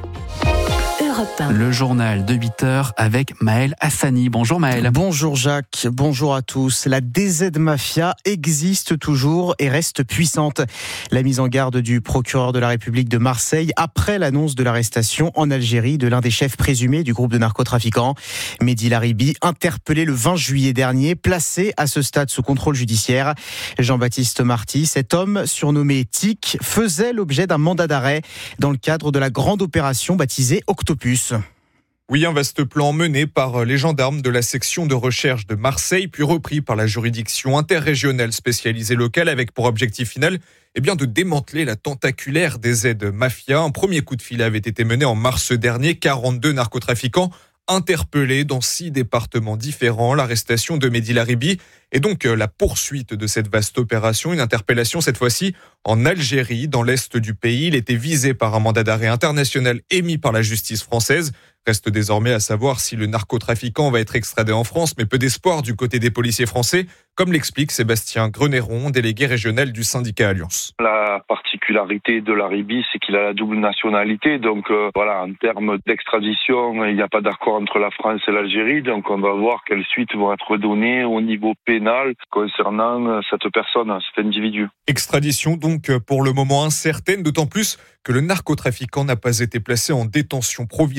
[SPEAKER 1] Le journal de huit heures avec Maël Hassani. Bonjour Maël.
[SPEAKER 17] Bonjour Jacques, bonjour à tous. La D Z Mafia existe toujours et reste puissante. La mise en garde du procureur de la République de Marseille après l'annonce de l'arrestation en Algérie de l'un des chefs présumés du groupe de narcotrafiquants. Mehdi Laribi, interpellé le vingt juillet dernier, placé à ce stade sous contrôle judiciaire. Jean-Baptiste Marty, cet homme surnommé Tic, faisait l'objet d'un mandat d'arrêt dans le cadre de la grande opération baptisée Octopus.
[SPEAKER 18] Oui, un vaste plan mené par les gendarmes de la section de recherche de Marseille, puis repris par la juridiction interrégionale spécialisée locale, avec pour objectif final eh bien, de démanteler la tentaculaire D Z Mafia. Un premier coup de filet avait été mené en mars dernier. quarante-deux narcotrafiquants interpellés dans six départements différents. L'arrestation de Mehdi Laribi et donc la poursuite de cette vaste opération. Une interpellation cette fois-ci en Algérie, dans l'est du pays. Il était visé par un mandat d'arrêt international émis par la justice française. Reste désormais à savoir si le narcotrafiquant va être extradé en France, mais peu d'espoir du côté des policiers français, comme l'explique Sébastien Grenéron, délégué régional du syndicat Alliance.
[SPEAKER 19] La particularité de Laribi, c'est qu'il a la double nationalité. Donc euh, voilà, en termes d'extradition, il n'y a pas d'accord entre la France et l'Algérie. Donc on va voir quelles suites vont être données au niveau pénal concernant cette personne, cet individu.
[SPEAKER 18] Extradition donc pour le moment incertaine, d'autant plus que le narcotrafiquant n'a pas été placé en détention provisoire, mais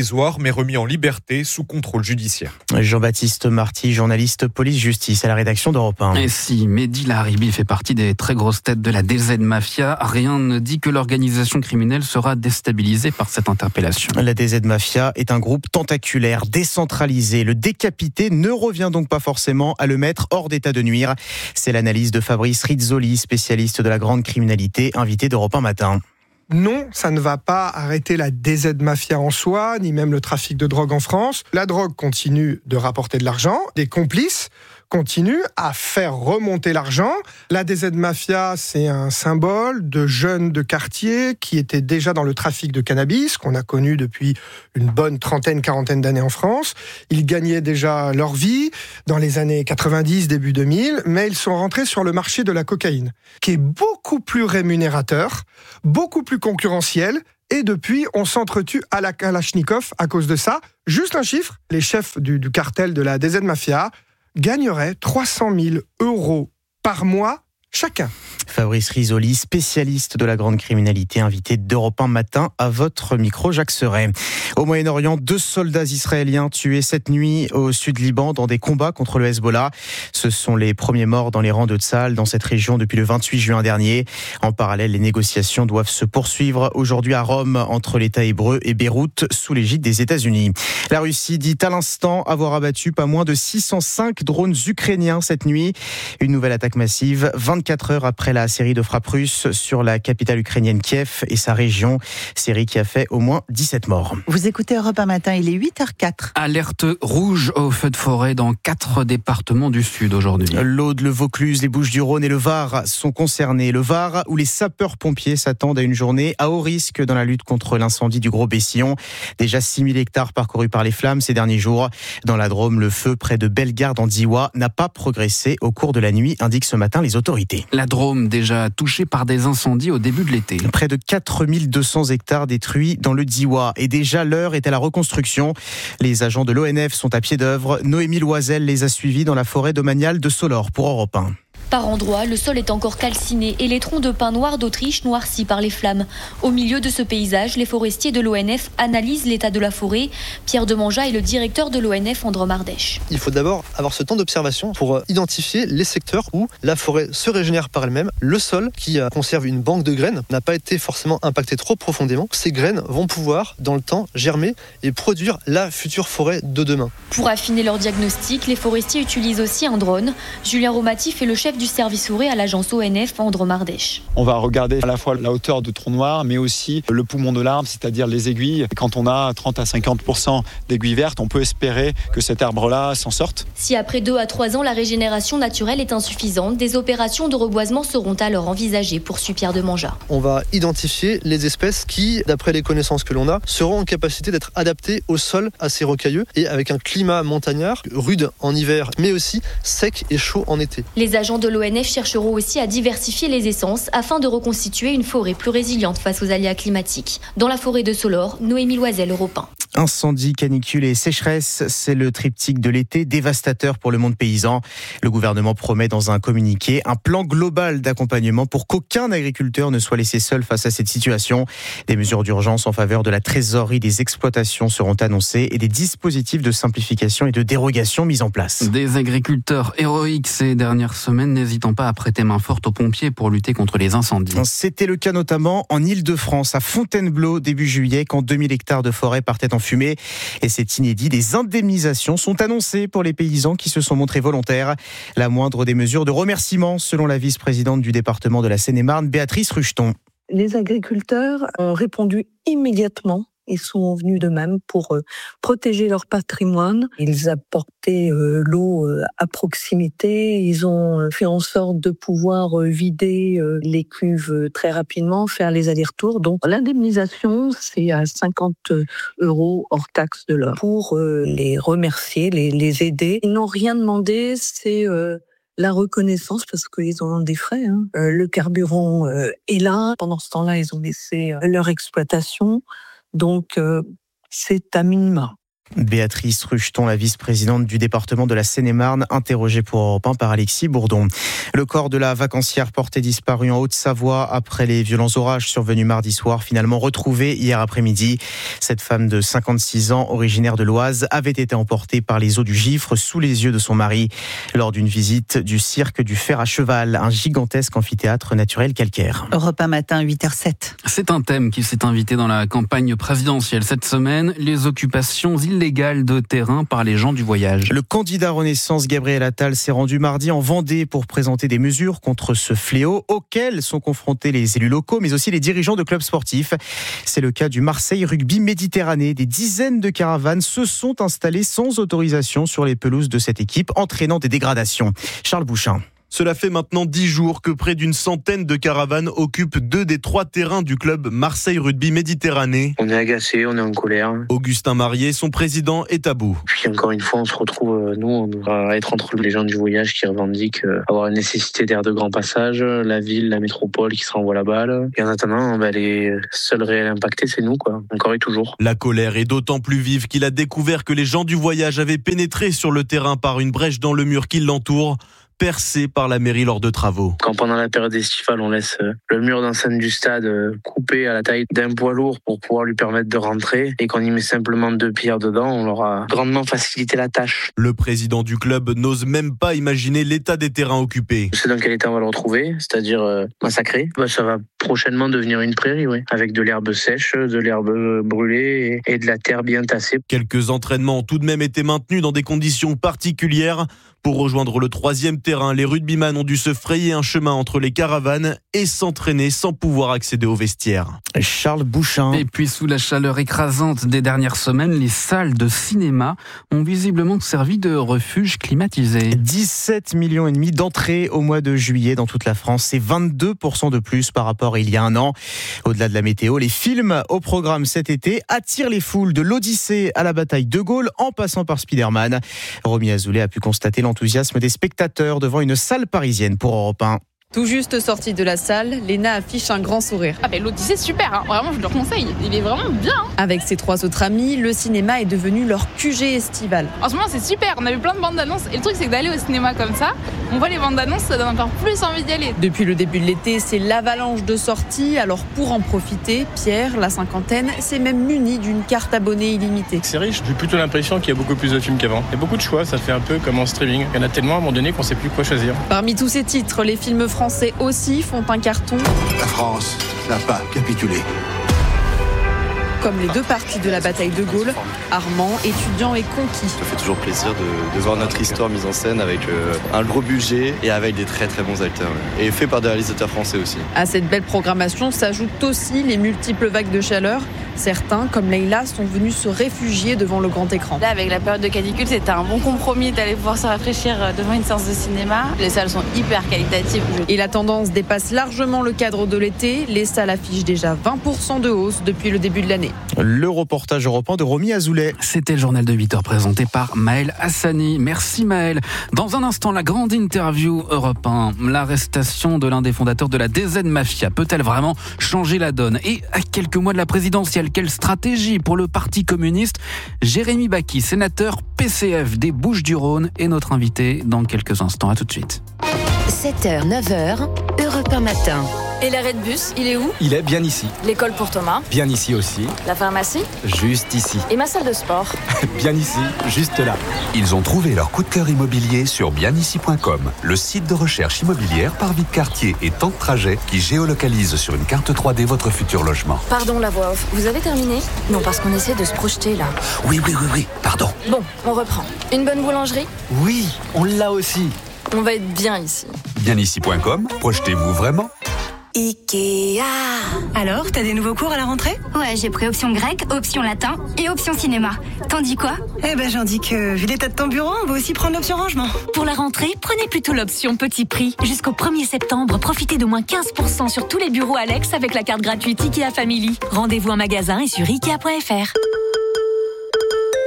[SPEAKER 18] est remis en liberté sous contrôle judiciaire.
[SPEAKER 17] Jean-Baptiste Marty, journaliste police-justice à la rédaction d'Europe un.
[SPEAKER 1] Et si Mehdi Laharibi fait partie des très grosses têtes de la D Z Mafia, rien ne dit que l'organisation criminelle sera déstabilisée par cette interpellation.
[SPEAKER 17] La D Z Mafia est un groupe tentaculaire, décentralisé. Le décapité ne revient donc pas forcément à le mettre hors d'état de nuire. C'est l'analyse de Fabrice Rizzoli, spécialiste de la grande criminalité, invité d'Europe un matin.
[SPEAKER 20] Non, ça ne va pas arrêter la D Z Mafia en soi, ni même le trafic de drogue en France. La drogue continue de rapporter de l'argent. Des complices continuent à faire remonter l'argent. La D Z Mafia, c'est un symbole de jeunes de quartier qui étaient déjà dans le trafic de cannabis, qu'on a connu depuis une bonne trentaine, quarantaine d'années en France. Ils gagnaient déjà leur vie dans les années quatre-vingt-dix, début deux mille, mais ils sont rentrés sur le marché de la cocaïne, qui est beaucoup plus rémunérateur, beaucoup plus concurrentiel, et depuis, on s'entretue à la Kalachnikov à cause de ça. Juste un chiffre, les chefs du, du cartel de la D Z Mafia gagneraient trois cent mille euros par mois chacun.
[SPEAKER 17] Fabrice Rizzoli, spécialiste de la grande criminalité, invité d'Europe un matin à votre micro, Jacques Serret. Au Moyen-Orient, deux soldats israéliens tués cette nuit au sud Liban dans des combats contre le Hezbollah. Ce sont les premiers morts dans les rangs de Tsahal dans cette région depuis le vingt-huit juin dernier. En parallèle, les négociations doivent se poursuivre aujourd'hui à Rome entre l'État hébreu et Beyrouth sous l'égide des États-Unis. La Russie dit à l'instant avoir abattu pas moins de six cent cinq drones ukrainiens cette nuit. Une nouvelle attaque massive, vingt-quatre heures après la série de frappes russes sur la capitale ukrainienne Kiev et sa région, série qui a fait au moins dix-sept morts.
[SPEAKER 9] Vous écoutez Europe un matin, il est huit heures quatre.
[SPEAKER 1] Alerte rouge au feu de forêt dans quatre départements du sud aujourd'hui.
[SPEAKER 17] L'Aude, le Vaucluse, les Bouches-du-Rhône et le Var sont concernés. Le Var, où les sapeurs-pompiers s'attendent à une journée à haut risque dans la lutte contre l'incendie du Gros Bessillon. Déjà six mille hectares parcourus par les flammes ces derniers jours. Dans la Drôme, le feu près de Bellegarde en Diois n'a pas progressé au cours de la nuit, indiquent ce matin les autorités.
[SPEAKER 1] La Drôme, déjà touchée par des incendies au début de l'été.
[SPEAKER 17] Près de quatre mille deux cents hectares détruits dans le Diois. Et déjà l'heure est à la reconstruction. Les agents de l'O N F sont à pied d'œuvre. Noémie Loisel les a suivis dans la forêt domaniale de Solor pour Europe un.
[SPEAKER 21] Par endroits, le sol est encore calciné et les troncs de pin noir d'Autriche noircis par les flammes. Au milieu de ce paysage, les forestiers de l'O N F analysent l'état de la forêt. Pierre Demanja est le directeur de l'O N F en Drôme-Ardèche.
[SPEAKER 22] Il faut d'abord avoir ce temps d'observation pour identifier les secteurs où la forêt se régénère par elle-même. Le sol, qui conserve une banque de graines, n'a pas été forcément impacté trop profondément. Ces graines vont pouvoir, dans le temps, germer et produire la future forêt de demain.
[SPEAKER 21] Pour affiner leur diagnostic, les forestiers utilisent aussi un drone. Julien Romati fait le chef du service forêt à l'agence O N F en Drôme-Ardèche.
[SPEAKER 24] On va regarder à la fois la hauteur du tronc noir, mais aussi le poumon de l'arbre, c'est-à-dire les aiguilles. Quand on a trente à cinquante pour cent d'aiguilles vertes, on peut espérer que cet arbre-là s'en sorte.
[SPEAKER 21] Si après deux à trois ans, la régénération naturelle est insuffisante, des opérations de reboisement seront alors envisagées, poursuit Pierre Demanja.
[SPEAKER 22] On va identifier les espèces qui, d'après les connaissances que l'on a, seront en capacité d'être adaptées au sol assez rocailleux et avec un climat montagnard, rude en hiver, mais aussi sec et chaud en été.
[SPEAKER 21] Les agents de l'O N F chercheront aussi à diversifier les essences afin de reconstituer une forêt plus résiliente face aux aléas climatiques. Dans la forêt de Solor, Noémie Loisel, Europe un.
[SPEAKER 17] Incendie, canicule et sécheresse, c'est le triptyque de l'été dévastateur pour le monde paysan. Le gouvernement promet dans un communiqué un plan global d'accompagnement pour qu'aucun agriculteur ne soit laissé seul face à cette situation. Des mesures d'urgence en faveur de la trésorerie des exploitations seront annoncées et des dispositifs de simplification et de dérogation mis en place.
[SPEAKER 1] Des agriculteurs héroïques ces dernières semaines, n'hésitant pas à prêter main forte aux pompiers pour lutter contre les incendies.
[SPEAKER 17] C'était le cas notamment en Île-de-France, à Fontainebleau, début juillet, quand deux mille hectares de forêt partaient en fumée. Et c'est inédit, des indemnisations sont annoncées pour les paysans qui se sont montrés volontaires. La moindre des mesures de remerciement, selon la vice-présidente du département de la Seine-et-Marne, Béatrice Rucheton.
[SPEAKER 25] Les agriculteurs ont répondu immédiatement. Ils sont venus d'eux-mêmes pour euh, protéger leur patrimoine. Ils apportaient euh, l'eau euh, à proximité. Ils ont fait en sorte de pouvoir euh, vider euh, les cuves euh, très rapidement, faire les allers-retours. Donc l'indemnisation, c'est à cinquante euros hors taxe de l'heure. Pour euh, les remercier, les, les aider. Ils n'ont rien demandé, c'est... Euh, la reconnaissance, parce qu'ils ont des frais. Hein. Euh, le carburant euh, est là. Pendant ce temps-là, ils ont laissé euh, leur exploitation. Donc, euh, c'est à minima.
[SPEAKER 17] Béatrice Rucheton, la vice-présidente du département de la Seine-et-Marne, interrogée pour Europe un par Alexis Bourdon. Le corps de la vacancière portée disparue en Haute-Savoie après les violents orages survenus mardi soir, finalement retrouvé hier après-midi. Cette femme de cinquante-six ans, originaire de l'Oise, avait été emportée par les eaux du Gifre sous les yeux de son mari lors d'une visite du cirque du Fer à Cheval, un gigantesque amphithéâtre naturel calcaire.
[SPEAKER 9] Europe un matin, huit heures zéro sept.
[SPEAKER 1] C'est un thème qui s'est invité dans la campagne présidentielle cette semaine, les occupations illégales de terrain par les gens du voyage.
[SPEAKER 17] Le candidat Renaissance Gabriel Attal s'est rendu mardi en Vendée pour présenter des mesures contre ce fléau auquel sont confrontés les élus locaux, mais aussi les dirigeants de clubs sportifs. C'est le cas du Marseille Rugby Méditerranée. Des dizaines de caravanes se sont installées sans autorisation sur les pelouses de cette équipe, entraînant des dégradations. Charles Bouchin.
[SPEAKER 2] Cela fait maintenant dix jours que près d'une centaine de caravanes occupent deux des trois terrains du club Marseille Rugby Méditerranée.
[SPEAKER 3] On est agacé, on est en colère.
[SPEAKER 2] Augustin Marié, son président, est à bout.
[SPEAKER 3] Puis encore une fois, on se retrouve, nous, on doit être entre les gens du voyage qui revendiquent avoir une nécessité d'air de grand passage, la ville, la métropole qui se renvoie la balle. Et en attendant, ben, les seuls réels impactés, c'est nous, quoi. Encore et toujours.
[SPEAKER 2] La colère est d'autant plus vive qu'il a découvert que les gens du voyage avaient pénétré sur le terrain par une brèche dans le mur qui l'entoure, percé par la mairie lors de travaux.
[SPEAKER 3] Quand pendant la période estivale, on laisse le mur d'enceinte du stade coupé à la taille d'un poids lourd pour pouvoir lui permettre de rentrer et qu'on y met simplement deux pierres dedans, on leur a grandement facilité la tâche.
[SPEAKER 2] Le président du club n'ose même pas imaginer l'état des terrains occupés.
[SPEAKER 3] C'est dans quel état on va le retrouver, c'est-à-dire euh, massacré. Bah, ça va prochainement devenir une prairie, oui, avec de l'herbe sèche, de l'herbe brûlée et, et de la terre bien tassée.
[SPEAKER 2] Quelques entraînements ont tout de même été maintenus dans des conditions particulières. Pour rejoindre le troisième terrain, les rugbyman ont dû se frayer un chemin entre les caravanes et s'entraîner sans pouvoir accéder aux vestiaires.
[SPEAKER 17] Charles Bouchin.
[SPEAKER 1] Et puis sous la chaleur écrasante des dernières semaines, les salles de cinéma ont visiblement servi de refuge climatisé.
[SPEAKER 17] dix-sept millions et demi d'entrées au mois de juillet dans toute la France. C'est vingt-deux pour cent de plus par rapport à il y a un an. Au-delà de la météo, les films au programme cet été attirent les foules de l'Odyssée à la bataille de Gaulle en passant par Spider-Man. Romy Azoulay a pu constater l'enthousiasme des spectateurs devant une salle parisienne pour Europe un.
[SPEAKER 4] Tout juste sortie de la salle, Léna affiche un grand sourire.
[SPEAKER 11] Ah ben l'Odyssée super, hein. Vraiment je le conseille, il est vraiment bien. Hein.
[SPEAKER 4] Avec ses trois autres amis, le cinéma est devenu leur Q G estival.
[SPEAKER 11] En ce moment c'est super, on a vu plein de bandes d'annonces et le truc c'est que d'aller au cinéma comme ça, on voit les bandes d'annonces, ça donne encore plus envie d'y aller.
[SPEAKER 4] Depuis le début de l'été, c'est l'avalanche de sorties, alors pour en profiter, Pierre, la cinquantaine, s'est même muni d'une carte abonnée illimitée.
[SPEAKER 15] C'est riche, j'ai plutôt l'impression qu'il y a beaucoup plus de films qu'avant. Il y a beaucoup de choix, ça fait un peu comme en streaming. Il y en a tellement à un moment donné qu'on sait plus quoi choisir.
[SPEAKER 4] Parmi tous ces titres, les films français aussi font un carton.
[SPEAKER 26] La France n'a pas capitulé.
[SPEAKER 4] Comme les deux parties de la bataille de Gaulle, Armand, étudiant et conquis.
[SPEAKER 27] Ça fait toujours plaisir de, de voir notre histoire mise en scène avec euh, un gros budget et avec des très très bons acteurs. Ouais. Et fait par des réalisateurs français aussi.
[SPEAKER 4] À cette belle programmation s'ajoutent aussi les multiples vagues de chaleur. Certains, comme Leïla, sont venus se réfugier devant le grand écran.
[SPEAKER 28] Là, avec la période de canicule, c'était un bon compromis d'aller pouvoir se rafraîchir devant une séance de cinéma. Les salles sont hyper qualitatives.
[SPEAKER 4] Et la tendance dépasse largement le cadre de l'été. Les salles affichent déjà vingt pour cent de hausse depuis le début de l'année.
[SPEAKER 17] Le reportage européen de Romy Azoulay.
[SPEAKER 1] C'était le journal de huit heures présenté par Maël Hassani. Merci Maël. Dans un instant, la grande interview Europe un. L'arrestation de l'un des fondateurs de la D Z Mafia peut-elle vraiment changer la donne? Et à quelques mois de la présidentielle, quelle stratégie pour le Parti communiste? Jérémy Bacchi, sénateur P C F des Bouches-du-Rhône, est notre invité dans quelques instants. À tout de suite.
[SPEAKER 23] sept heures, neuf heures, Europe un matin.
[SPEAKER 29] Et l'arrêt de bus, il est où?
[SPEAKER 30] Il est bien ici.
[SPEAKER 29] L'école pour Thomas?
[SPEAKER 30] Bien ici aussi.
[SPEAKER 29] La pharmacie?
[SPEAKER 30] Juste ici.
[SPEAKER 29] Et ma salle de sport?
[SPEAKER 30] Bien ici, juste là.
[SPEAKER 31] Ils ont trouvé leur coup de cœur immobilier sur bien ici point com, le site de recherche immobilière par vie de quartier et temps de trajet qui géolocalise sur une carte trois D votre futur logement.
[SPEAKER 29] Pardon la voix off, vous avez terminé? Non, parce qu'on essaie de se projeter là.
[SPEAKER 31] Oui, oui, oui, oui, pardon.
[SPEAKER 29] Bon, on reprend. Une bonne boulangerie?
[SPEAKER 30] Oui, on l'a aussi.
[SPEAKER 29] On va être bien ici.
[SPEAKER 31] bien ici point com, projetez-vous vraiment.
[SPEAKER 32] Ikea. Alors, t'as des nouveaux cours à la rentrée?
[SPEAKER 33] Ouais, j'ai pris option grec, option latin et option cinéma. T'en dis quoi?
[SPEAKER 32] Eh ben, j'en dis que, vu l'état de ton bureau, on va aussi prendre l'option rangement.
[SPEAKER 33] Pour la rentrée, prenez plutôt l'option petit prix. Jusqu'au premier septembre, profitez d'au moins quinze pour cent sur tous les bureaux Alex avec la carte gratuite Ikea Family. Rendez-vous en magasin et sur ikea point f r.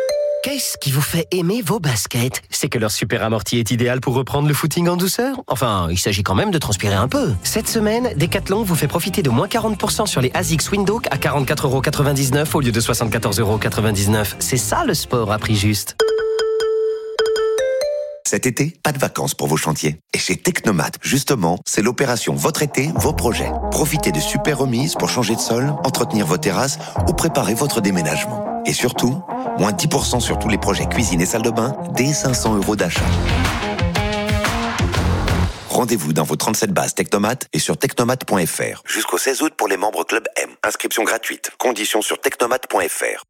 [SPEAKER 5] Qu'est-ce qui vous fait aimer vos baskets? C'est que leur super amorti est idéal pour reprendre le footing en douceur. Enfin, il s'agit quand même de transpirer un peu. Cette semaine, Decathlon vous fait profiter de moins quarante pour cent sur les ASICS Windhoek à quarante-quatre euros quatre-vingt-dix-neuf au lieu de soixante-quatorze euros quatre-vingt-dix-neuf. C'est ça le sport à prix juste.
[SPEAKER 6] Cet été, pas de vacances pour vos chantiers. Et chez Technomat, justement, c'est l'opération Votre été, vos projets. Profitez de super remises pour changer de sol, entretenir vos terrasses ou préparer votre déménagement. Et surtout, moins dix pour cent sur tous les projets cuisine et salle de bain, dès cinq cents euros d'achat. Rendez-vous dans vos trente-sept bases Technomat et sur technomat point f r. Jusqu'au seize août pour les membres Club M. Inscription gratuite. Conditions sur technomat point f r.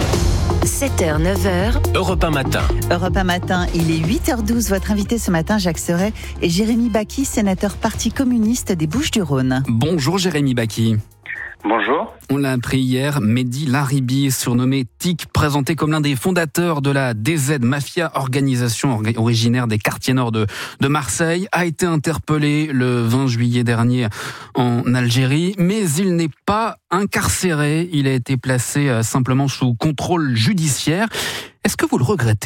[SPEAKER 23] sept heures, neuf heures.
[SPEAKER 5] Europe un matin.
[SPEAKER 9] Europe un matin, il est huit heures douze. Votre invité ce matin, Jacques Serret, est Jérémy Bacchi, sénateur Parti communiste des Bouches-du-Rhône.
[SPEAKER 1] Bonjour Jérémy Bacchi.
[SPEAKER 7] Bonjour.
[SPEAKER 1] On l'a appris hier, Mehdi Laribi, surnommé T I C, présenté comme l'un des fondateurs de la D Z Mafia, organisation originaire des quartiers nord de, de Marseille, a été interpellé le vingt juillet dernier en Algérie, mais il n'est pas incarcéré. Il a été placé simplement sous contrôle judiciaire. Est-ce que vous le regrettez ?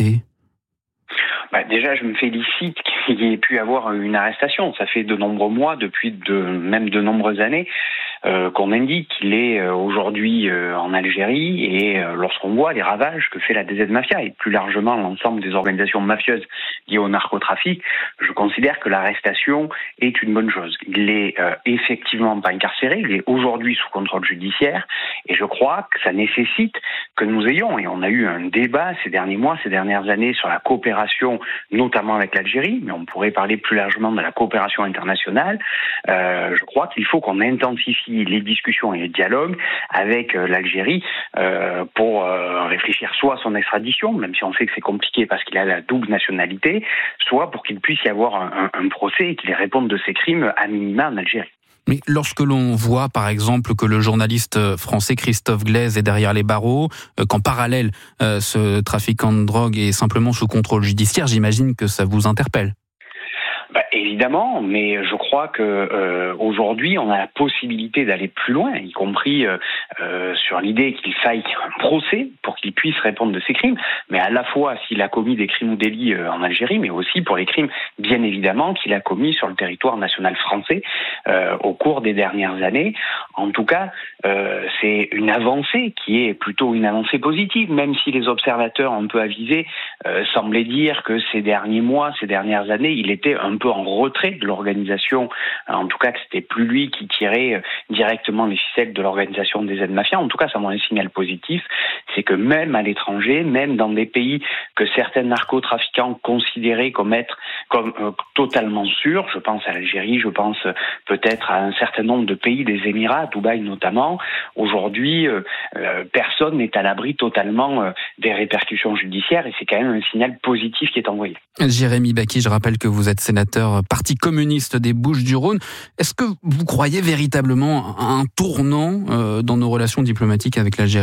[SPEAKER 7] Bah déjà, je me félicite qu'il y ait pu avoir une arrestation. Ça fait de nombreux mois, depuis de, même de nombreuses années, euh, qu'on indique qu'il est euh, aujourd'hui euh, en Algérie et euh, lorsqu'on voit les ravages que fait la D Z Mafia et plus largement l'ensemble des organisations mafieuses liées au narcotrafic, je considère que l'arrestation est une bonne chose. Il est euh, effectivement pas incarcéré, il est aujourd'hui sous contrôle judiciaire et je crois que ça nécessite que nous ayons, et on a eu un débat ces derniers mois, ces dernières années sur la coopération, notamment avec l'Algérie, mais on pourrait parler plus largement de la coopération internationale. Euh, je crois qu'il faut qu'on intensifie les discussions et les dialogues avec euh, l'Algérie euh, pour euh, réfléchir soit à son extradition, même si on sait que c'est compliqué parce qu'il a la double nationalité, soit pour qu'il puisse y avoir un, un, un procès et qu'il réponde de ses crimes à minima en Algérie.
[SPEAKER 1] Mais lorsque l'on voit, par exemple, que le journaliste français Christophe Glaise est derrière les barreaux, qu'en parallèle, euh, ce trafiquant de drogue est simplement sous contrôle judiciaire, j'imagine que ça vous interpelle.
[SPEAKER 7] Bah, évidemment, mais je crois que euh, aujourd'hui, on a la possibilité d'aller plus loin, y compris euh, euh, sur l'idée qu'il faille un procès pour qu'il puisse répondre de ses crimes, mais à la fois s'il a commis des crimes ou délits euh, en Algérie, mais aussi pour les crimes, bien évidemment, qu'il a commis sur le territoire national français euh, au cours des dernières années. En tout cas, euh, c'est une avancée qui est plutôt une avancée positive, même si les observateurs un peu avisés euh, semblaient dire que ces derniers mois, ces dernières années, il était un peu en retrait de l'organisation, en tout cas que c'était plus lui qui tirait directement les ficelles de l'organisation des Z Mafia. En tout cas, ça m'a un signal positif, c'est que même à l'étranger, même dans des pays que certains narcotrafiquants considéraient comme être comme euh, totalement sûrs, je pense à l'Algérie, je pense peut-être à un certain nombre de pays des Émirats, Dubaï notamment, aujourd'hui, euh, euh, personne n'est à l'abri totalement euh, des répercussions judiciaires et c'est quand même un signal positif qui est envoyé.
[SPEAKER 1] Jérémy Bacchi, je rappelle que vous êtes sénateur Parti communiste des Bouches-du-Rhône. Est-ce que vous croyez véritablement à un tournant euh, dans nos relations diplomatiques avec l'Algérie ?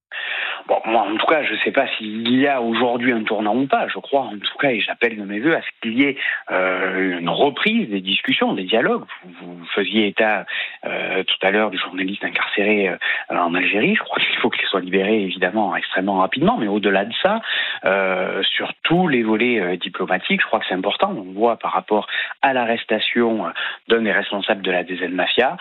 [SPEAKER 7] Bon, moi, en tout cas, je ne sais pas s'il y a aujourd'hui un tournant ou pas. Je crois, en tout cas, et j'appelle de mes voeux à ce qu'il y ait euh, une reprise des discussions, des dialogues. Vous, vous faisiez état euh, tout à l'heure du journaliste incarcéré euh, en Algérie. Je crois qu'il faut qu'il soit libéré, évidemment, extrêmement rapidement. Mais au-delà de ça, euh, sur tous les volets euh, diplomatiques, je crois que c'est important. On voit par rapport à l'arrestation euh, d'un des responsables de la D Z Mafia.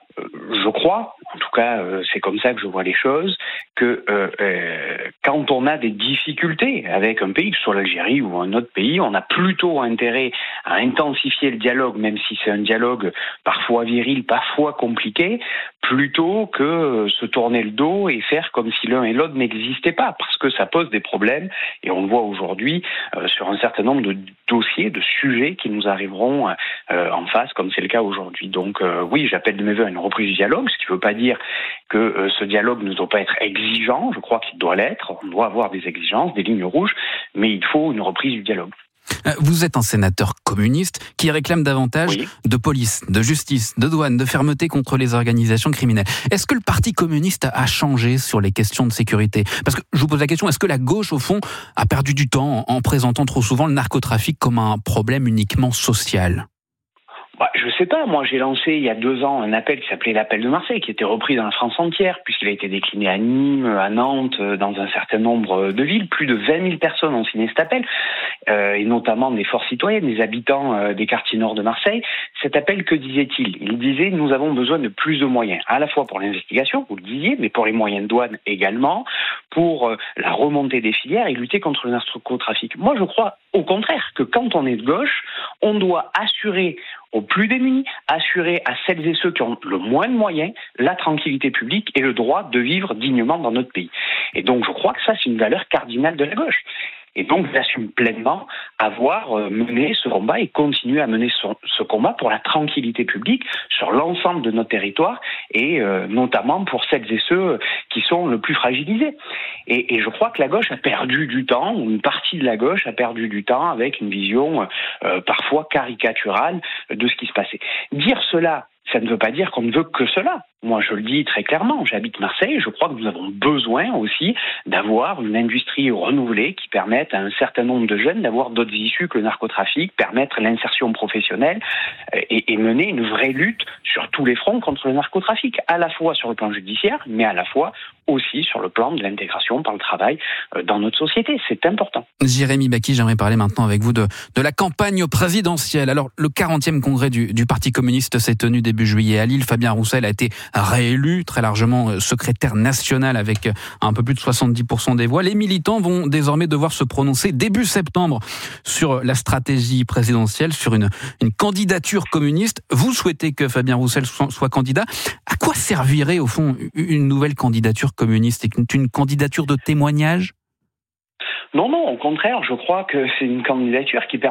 [SPEAKER 7] Je crois, en tout cas euh, c'est comme ça que je vois les choses, que euh, euh, quand on a des difficultés avec un pays, que ce soit l'Algérie ou un autre pays, on a plutôt intérêt à intensifier le dialogue, même si c'est un dialogue parfois viril, parfois compliqué, plutôt que se tourner le dos et faire comme si l'un et l'autre n'existaient pas, parce que ça pose des problèmes, et on le voit aujourd'hui euh, sur un certain nombre de dossiers, de sujets qui nous arriveront euh, en face, comme c'est le cas aujourd'hui. Donc euh, oui, j'appelle de mes voeux à une reprise du dialogue, ce qui ne veut pas dire que euh, ce dialogue ne doit pas être exigeant, je crois qu'il doit l'être, on doit avoir des exigences, des lignes rouges, mais il faut une reprise du dialogue.
[SPEAKER 1] Vous êtes un sénateur communiste qui réclame davantage oui. de police, de justice, de douane, de fermeté contre les organisations criminelles. Est-ce que le Parti communiste a changé sur les questions de sécurité ? Parce que je vous pose la question, est-ce que la gauche, au fond, a perdu du temps en présentant trop souvent le narcotrafic comme un problème uniquement social ?
[SPEAKER 7] Bah, je je sais pas, moi j'ai lancé il y a deux ans un appel qui s'appelait l'appel de Marseille, qui était repris dans la France entière, puisqu'il a été décliné à Nîmes, à Nantes, dans un certain nombre de villes. Plus de vingt mille personnes ont signé cet appel, euh, et notamment des forces citoyennes, des habitants euh, des quartiers nord de Marseille. Cet appel, que disait-il ? Il disait, nous avons besoin de plus de moyens, à la fois pour l'investigation, vous le disiez, mais pour les moyens de douane également, pour euh, la remontée des filières et lutter contre le narcotrafic. Moi je crois au contraire que quand on est de gauche, on doit assurer aux plus démunis, assurer à celles et ceux qui ont le moins de moyens la tranquillité publique et le droit de vivre dignement dans notre pays. Et donc je crois que ça c'est une valeur cardinale de la gauche. Et donc j'assume pleinement avoir mené ce combat et continuer à mener ce, ce combat pour la tranquillité publique sur l'ensemble de notre territoire et euh, notamment pour celles et ceux qui sont le plus fragilisés. Et, et je crois que la gauche a perdu du temps, ou une partie de la gauche a perdu du temps avec une vision euh, parfois caricaturale de ce qui se passait. Dire cela, ça ne veut pas dire qu'on ne veut que cela. Moi, je le dis très clairement, j'habite Marseille, je crois que nous avons besoin aussi d'avoir une industrie renouvelée qui permette à un certain nombre de jeunes d'avoir d'autres issues que le narcotrafic, permettre l'insertion professionnelle et, et mener une vraie lutte sur tous les fronts contre le narcotrafic, à la fois sur le plan judiciaire, mais à la fois aussi sur le plan de l'intégration par le travail dans notre société. C'est important.
[SPEAKER 1] Jérémy Bacchi, j'aimerais parler maintenant avec vous de, de la campagne présidentielle. Alors, le quarantième congrès du, du Parti communiste s'est tenu début juillet à Lille. Fabien Roussel a été réélu, très largement secrétaire national avec un peu plus de soixante-dix pour cent des voix. Les militants vont désormais devoir se prononcer début septembre sur la stratégie présidentielle, sur une, une candidature communiste. Vous souhaitez que Fabien Roussel soit, soit candidat. À quoi servirait au fond une nouvelle candidature communiste? C'est une candidature de témoignage?
[SPEAKER 7] Non, non, au contraire, je crois que c'est une candidature qui permet